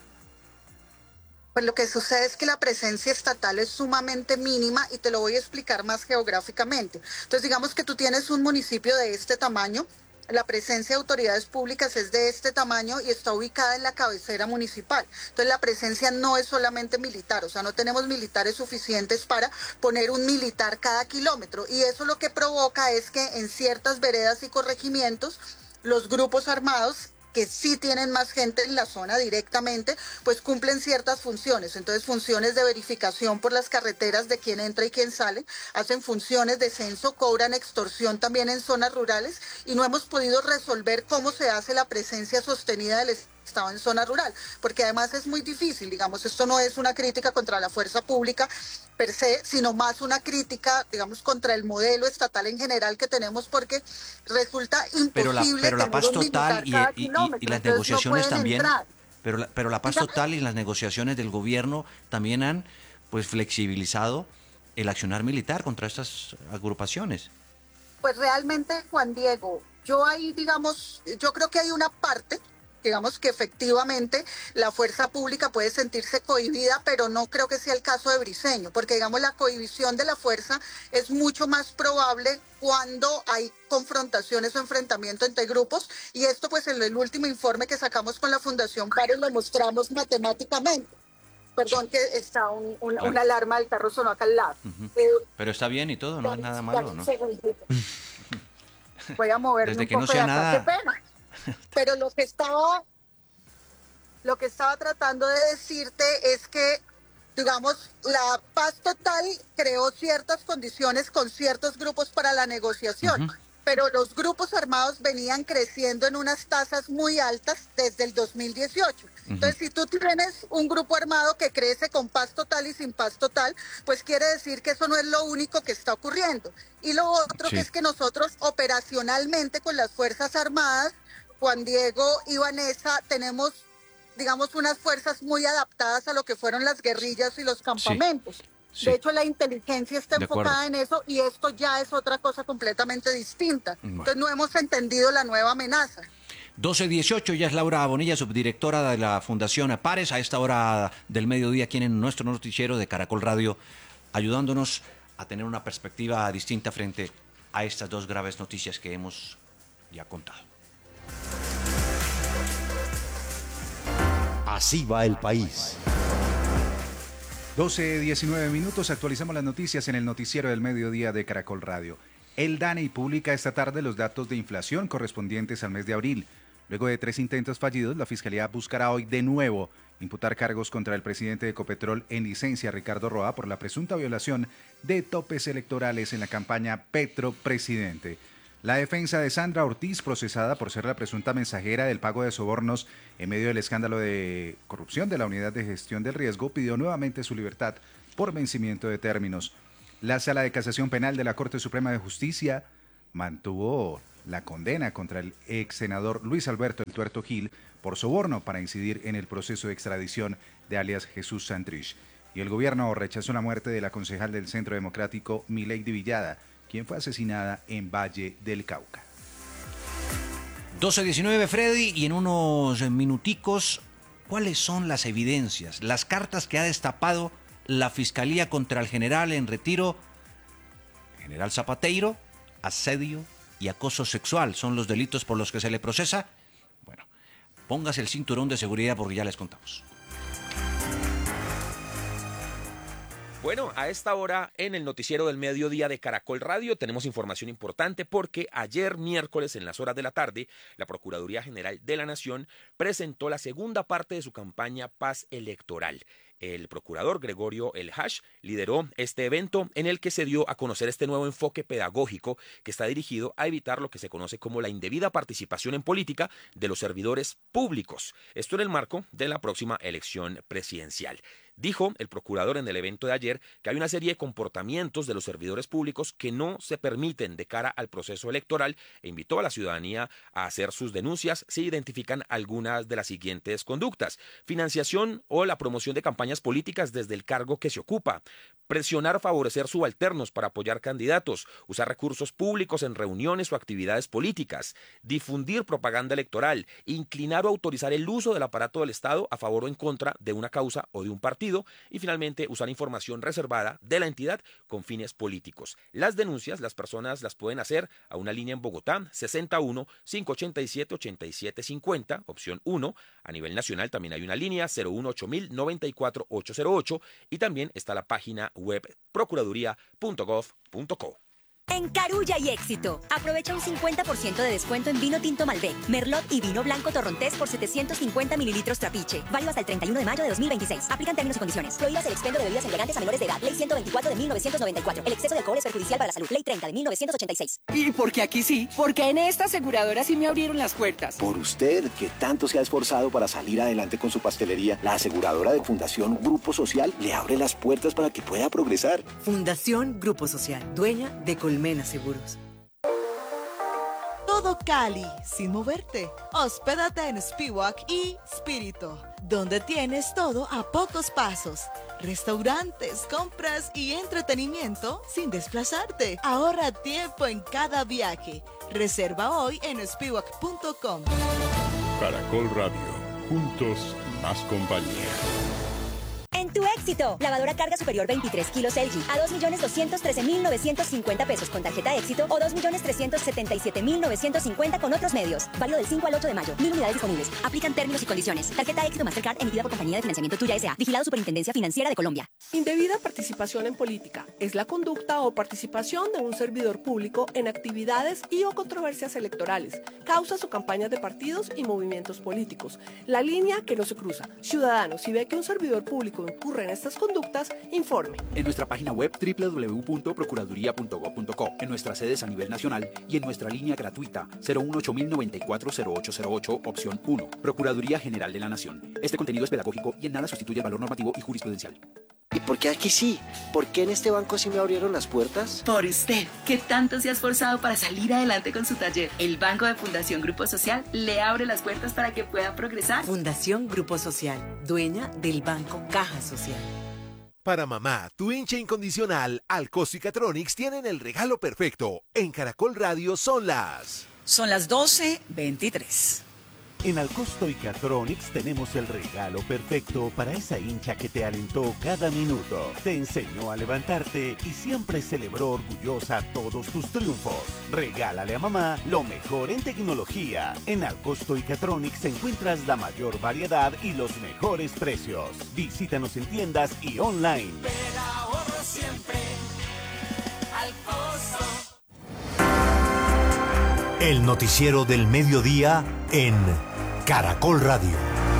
Pues lo que sucede es que la presencia estatal es sumamente mínima y te lo voy a explicar más geográficamente. Entonces, digamos que tú tienes un municipio de este tamaño, la presencia de autoridades públicas es de este tamaño y está ubicada en la cabecera municipal. Entonces la presencia no es solamente militar, o sea, no tenemos militares suficientes para poner un militar cada kilómetro. Y eso lo que provoca es que en ciertas veredas y corregimientos los grupos armados, que sí tienen más gente en la zona directamente, pues cumplen ciertas funciones. Entonces, funciones de verificación por las carreteras de quién entra y quién sale, hacen funciones de censo, cobran extorsión también en zonas rurales y no hemos podido resolver cómo se hace la presencia sostenida del Estado en zona rural, porque además es muy difícil. Digamos, esto no es una crítica contra la fuerza pública per se, sino más una crítica, digamos, contra el modelo estatal en general que tenemos, porque resulta imposible. Pero la paz total y las negociaciones no también. Pero la paz total y las negociaciones del gobierno también han pues flexibilizado el accionar militar contra estas agrupaciones. Pues realmente, Juan Diego, yo ahí, digamos, yo creo que hay una parte, digamos, que efectivamente la fuerza pública puede sentirse cohibida, pero no creo que sea el caso de Briceño, porque, digamos, la cohibición de la fuerza es mucho más probable cuando hay confrontaciones o enfrentamiento entre grupos, y esto pues en el último informe que sacamos con la Fundación Pares lo mostramos matemáticamente. Perdón, que está una alarma del carro sonó acá al lado. Pero está bien y todo, no es nada malo, ¿no? Voy a moverme desde un que poco no sea de acá. nada. Qué pena. Pero lo que estaba tratando de decirte es que, digamos, la paz total creó ciertas condiciones con ciertos grupos para la negociación, pero los grupos armados venían creciendo en unas tasas muy altas desde el 2018. Entonces, si tú tienes un grupo armado que crece con paz total y sin paz total, pues quiere decir que eso no es lo único que está ocurriendo. Y lo otro que es que nosotros operacionalmente con las Fuerzas Armadas, Juan Diego y Vanessa, tenemos, digamos, unas fuerzas muy adaptadas a lo que fueron las guerrillas y los campamentos. Sí. De hecho, la inteligencia está enfocada en eso y esto ya es otra cosa completamente distinta. Bueno. Entonces no hemos entendido la nueva amenaza. 12:18, ya es Laura Bonilla, subdirectora de la Fundación Pares, a esta hora del mediodía aquí en nuestro noticiero de Caracol Radio, ayudándonos a tener una perspectiva distinta frente a estas dos graves noticias que hemos ya contado. Así va el país. 12:19 minutos, actualizamos las noticias en el noticiero del mediodía de Caracol Radio. El DANEI publica esta tarde los datos de inflación correspondientes al mes de abril. Luego de 3 intentos fallidos, la Fiscalía buscará hoy de nuevo imputar cargos contra el presidente de Ecopetrol en licencia, Ricardo Roa, por la presunta violación de topes electorales en la campaña Petro Presidente. La defensa de Sandra Ortiz, procesada por ser la presunta mensajera del pago de sobornos en medio del escándalo de corrupción de la Unidad de Gestión del Riesgo, pidió nuevamente su libertad por vencimiento de términos. La Sala de Casación Penal de la Corte Suprema de Justicia mantuvo la condena contra el ex senador Luis Alberto El Tuerto Gil por soborno para incidir en el proceso de extradición de alias Jesús Santrich. Y el gobierno rechazó la muerte de la concejal del Centro Democrático Milady Villada, quien fue asesinada en Valle del Cauca. 12:19, Freddy, y en unos minuticos, ¿cuáles son las evidencias, las cartas que ha destapado la Fiscalía contra el general en retiro, general Zapateiro? Asedio y acoso sexual son los delitos por los que se le procesa. Bueno, póngase el cinturón de seguridad porque ya les contamos. Bueno, a esta hora en el noticiero del mediodía de Caracol Radio tenemos información importante porque ayer miércoles en las horas de la tarde la Procuraduría General de la Nación presentó la segunda parte de su campaña Paz Electoral. El procurador Gregorio El Hash lideró este evento en el que se dio a conocer este nuevo enfoque pedagógico que está dirigido a evitar lo que se conoce como la indebida participación en política de los servidores públicos. Esto en el marco de la próxima elección presidencial. Dijo el procurador en el evento de ayer que hay una serie de comportamientos de los servidores públicos que no se permiten de cara al proceso electoral e invitó a la ciudadanía a hacer sus denuncias si identifican algunas de las siguientes conductas: financiación o la promoción de campañas políticas desde el cargo que se ocupa, presionar o favorecer subalternos para apoyar candidatos, usar recursos públicos en reuniones o actividades políticas, difundir propaganda electoral, inclinar o autorizar el uso del aparato del Estado a favor o en contra de una causa o de un partido, y finalmente usar información reservada de la entidad con fines políticos. Las denuncias las personas las pueden hacer a una línea en Bogotá, 61-587-8750, opción 1. A nivel nacional también hay una línea 018-000-94-808 y también está la página web procuraduría.gov.co. En Carulla y Éxito, aprovecha un 50% de descuento en vino tinto Malbec, Merlot y vino blanco Torrontés por 750 mililitros Trapiche. Válido hasta el 31 de mayo de 2026. Aplican términos y condiciones. Prohíbas el expendio de bebidas elegantes a menores de edad. Ley 124 de 1994. El exceso de alcohol es perjudicial para la salud. Ley 30 de 1986. ¿Y por qué aquí sí? Porque en esta aseguradora sí me abrieron las puertas. Por usted, que tanto se ha esforzado para salir adelante con su pastelería, la aseguradora de Fundación Grupo Social le abre las puertas para que pueda progresar. Fundación Grupo Social, dueña de Colmena Seguros. Todo Cali, sin moverte. Hospédate en Spiwak y Spirito, donde tienes todo a pocos pasos. Restaurantes, compras y entretenimiento sin desplazarte. Ahorra tiempo en cada viaje. Reserva hoy en spiwak.com. Caracol Radio, juntos más compañía. En tu Éxito, lavadora carga superior 23 kilos LG a 2.213.950 pesos con tarjeta Éxito o 2.377.950 con otros medios. Válido del 5 al 8 de mayo. 1000 unidades disponibles. Aplican términos y condiciones. Tarjeta Éxito Mastercard emitida por Compañía de Financiamiento Tuya S.A. Vigilado Superintendencia Financiera de Colombia. Indebida participación en política es la conducta o participación de un servidor público en actividades y o controversias electorales, causas o campañas de partidos y movimientos políticos. La línea que no se cruza. Ciudadanos, si ve que un servidor público incurre en estas conductas, informe. En nuestra página web www.procuraduría.gov.co, en nuestras sedes a nivel nacional y en nuestra línea gratuita 018-094-0808, opción 1. Procuraduría General de la Nación. Este contenido es pedagógico y en nada sustituye el valor normativo y jurisprudencial. ¿Y por qué aquí sí? ¿Por qué en este banco sí me abrieron las puertas? Por usted, que tanto se ha esforzado para salir adelante con su taller. El Banco de Fundación Grupo Social le abre las puertas para que pueda progresar. Fundación Grupo Social, dueña del Banco Caja Social. Para mamá, tu hincha incondicional, Alcosto y Catronics tienen el regalo perfecto. En Caracol Radio son las 12:23. En Alcosto y Catronics tenemos el regalo perfecto para esa hincha que te alentó cada minuto, te enseñó a levantarte y siempre celebró orgullosa todos tus triunfos. Regálale a mamá lo mejor en tecnología. En Alcosto y Catronics encuentras la mayor variedad y los mejores precios. Visítanos en tiendas y online. Pero ahorro siempre al costo. El noticiero del mediodía en Caracol Radio.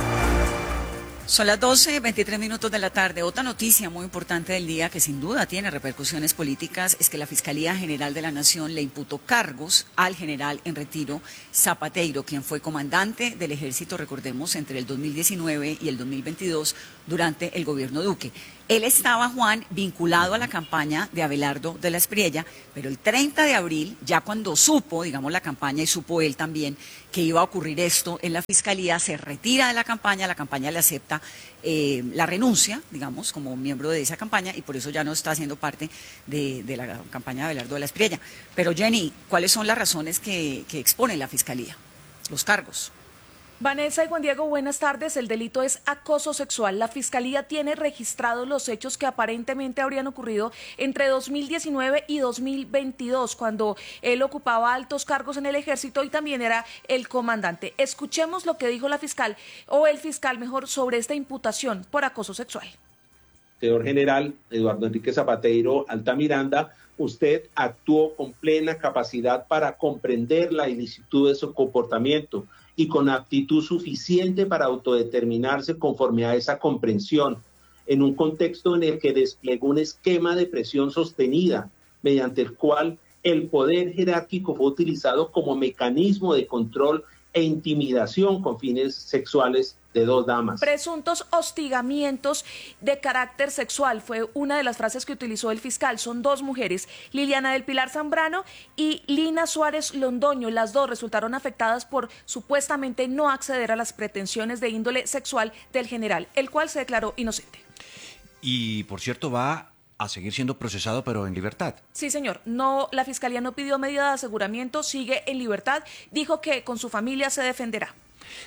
Son las 12:23 de la tarde. Otra noticia muy importante del día que sin duda tiene repercusiones políticas es que la Fiscalía General de la Nación le imputó cargos al general en retiro Zapateiro, quien fue comandante del ejército, recordemos, entre el 2019 y el 2022 durante el gobierno Duque. Él estaba, Juan, vinculado a la campaña de Abelardo de la Espriella, pero el 30 de abril, ya cuando supo, digamos, la campaña y supo él también que iba a ocurrir esto en la Fiscalía, se retira de la campaña le acepta la renuncia, digamos, como miembro de esa campaña y por eso ya no está haciendo parte de la campaña de Abelardo de la Espriella. Pero Jenny, ¿cuáles son las razones que expone la Fiscalía? Los cargos. Vanessa y Juan Diego, buenas tardes. El delito es acoso sexual. La Fiscalía tiene registrados los hechos que aparentemente habrían ocurrido entre 2019 y 2022, cuando él ocupaba altos cargos en el ejército y también era el comandante. Escuchemos lo que dijo la fiscal, o el fiscal mejor, sobre esta imputación por acoso sexual. Señor general Eduardo Enrique Zapateiro Altamiranda, usted actuó con plena capacidad para comprender la ilicitud de su comportamiento y con aptitud suficiente para autodeterminarse conforme a esa comprensión, en un contexto en el que desplegó un esquema de presión sostenida, mediante el cual el poder jerárquico fue utilizado como mecanismo de control e intimidación con fines sexuales de dos damas. Presuntos hostigamientos de carácter sexual fue una de las frases que utilizó el fiscal. Son dos mujeres, Liliana del Pilar Zambrano y Lina Suárez Londoño. Las dos resultaron afectadas por supuestamente no acceder a las pretensiones de índole sexual del general, el cual se declaró inocente. Y, por cierto, va a seguir siendo procesado, pero en libertad. Sí, señor. No, la Fiscalía no pidió medida de aseguramiento, sigue en libertad. Dijo que con su familia se defenderá.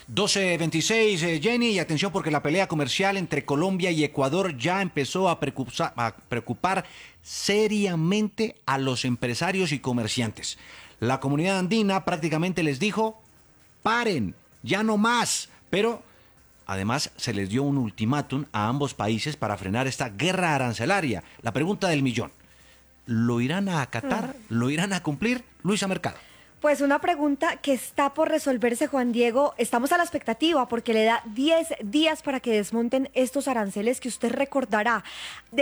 12:26, Jenny, y atención porque la pelea comercial entre Colombia y Ecuador ya empezó a preocupar seriamente a los empresarios y comerciantes. La comunidad andina prácticamente les dijo, paren, ya no más, pero además se les dio un ultimátum a ambos países para frenar esta guerra arancelaria. La pregunta del millón, ¿lo irán a acatar? ¿Lo irán a cumplir? Luisa Mercado. Pues una pregunta que está por resolverse, Juan Diego. Estamos a la expectativa porque le da 10 días para que desmonten estos aranceles que usted recordará, de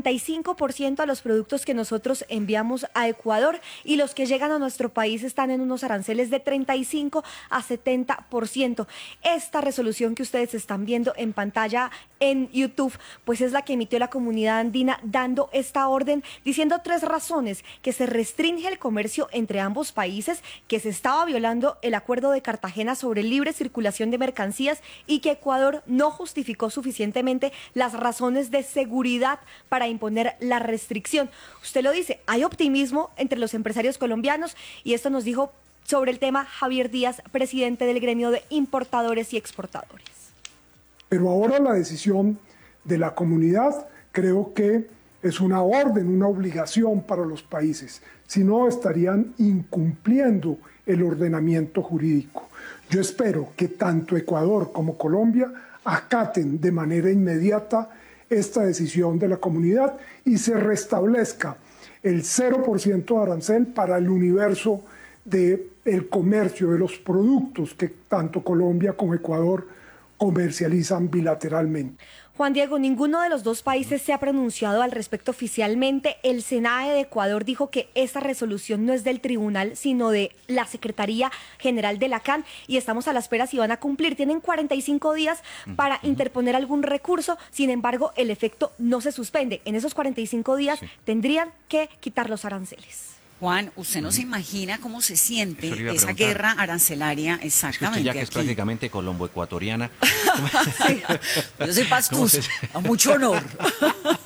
75% a los productos que nosotros enviamos a Ecuador, y los que llegan a nuestro país están en unos aranceles de 35 a 70%. Esta resolución que ustedes están viendo en pantalla en YouTube, pues es la que emitió la comunidad andina dando esta orden, diciendo 3 razones: que se restringe el comercio entre ambos países, que se estaba violando el acuerdo de Cartagena sobre libre circulación de mercancías y que Ecuador no justificó suficientemente las razones de seguridad para imponer la restricción. Usted lo dice, hay optimismo entre los empresarios colombianos, y esto nos dijo sobre el tema Javier Díaz, presidente del gremio de importadores y exportadores. Pero ahora la decisión de la comunidad creo que es una orden, una obligación para los países. Si no, estarían incumpliendo el ordenamiento jurídico. Yo espero que tanto Ecuador como Colombia acaten de manera inmediata esta decisión de la comunidad y se restablezca el 0% de arancel para el universo del comercio, de los productos que tanto Colombia como Ecuador comercializan bilateralmente. Juan Diego, ninguno de los dos países se ha pronunciado al respecto oficialmente. El SENAE de Ecuador dijo que esta resolución no es del tribunal, sino de la Secretaría General de la CAN, y estamos a la espera si van a cumplir. Tienen 45 días para interponer algún recurso, sin embargo, el efecto no se suspende. En esos 45 días tendrían que quitar los aranceles. Juan, usted no se imagina cómo se siente esa guerra arancelaria exactamente. Es que ya que es prácticamente colombo-ecuatoriana. Sí, yo soy pastusa, a mucho honor.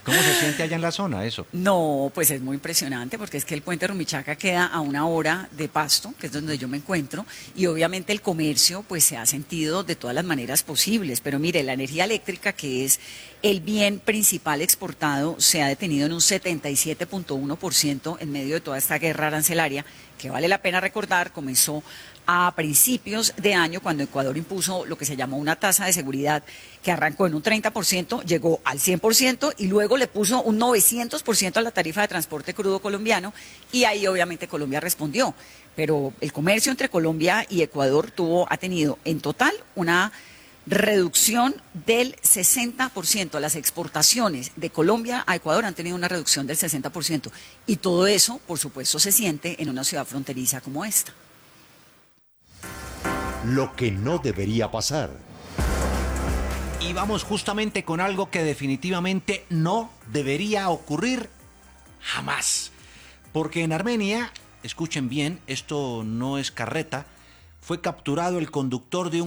¿Cómo se siente allá en la zona eso? No, pues es muy impresionante porque es que el puente Rumichaca queda a 1 hora de Pasto, que es donde yo me encuentro, y obviamente el comercio pues se ha sentido de todas las maneras posibles, pero mire, la energía eléctrica, que es el bien principal exportado, se ha detenido en un 77.1% en medio de toda esta guerra arancelaria, que vale la pena recordar, comenzó a principios de año, cuando Ecuador impuso lo que se llamó una tasa de seguridad que arrancó en un 30%, llegó al 100% y luego le puso un 900% a la tarifa de transporte crudo colombiano, y ahí obviamente Colombia respondió. Pero el comercio entre Colombia y Ecuador ha tenido en total una reducción del 60%. Las exportaciones de Colombia a Ecuador han tenido una reducción del 60%. Y todo eso, por supuesto, se siente en una ciudad fronteriza como esta. Lo que no debería pasar. Y vamos justamente con algo que definitivamente no debería ocurrir jamás. Porque en Armenia, escuchen bien, esto no es carreta, fue capturado el conductor de un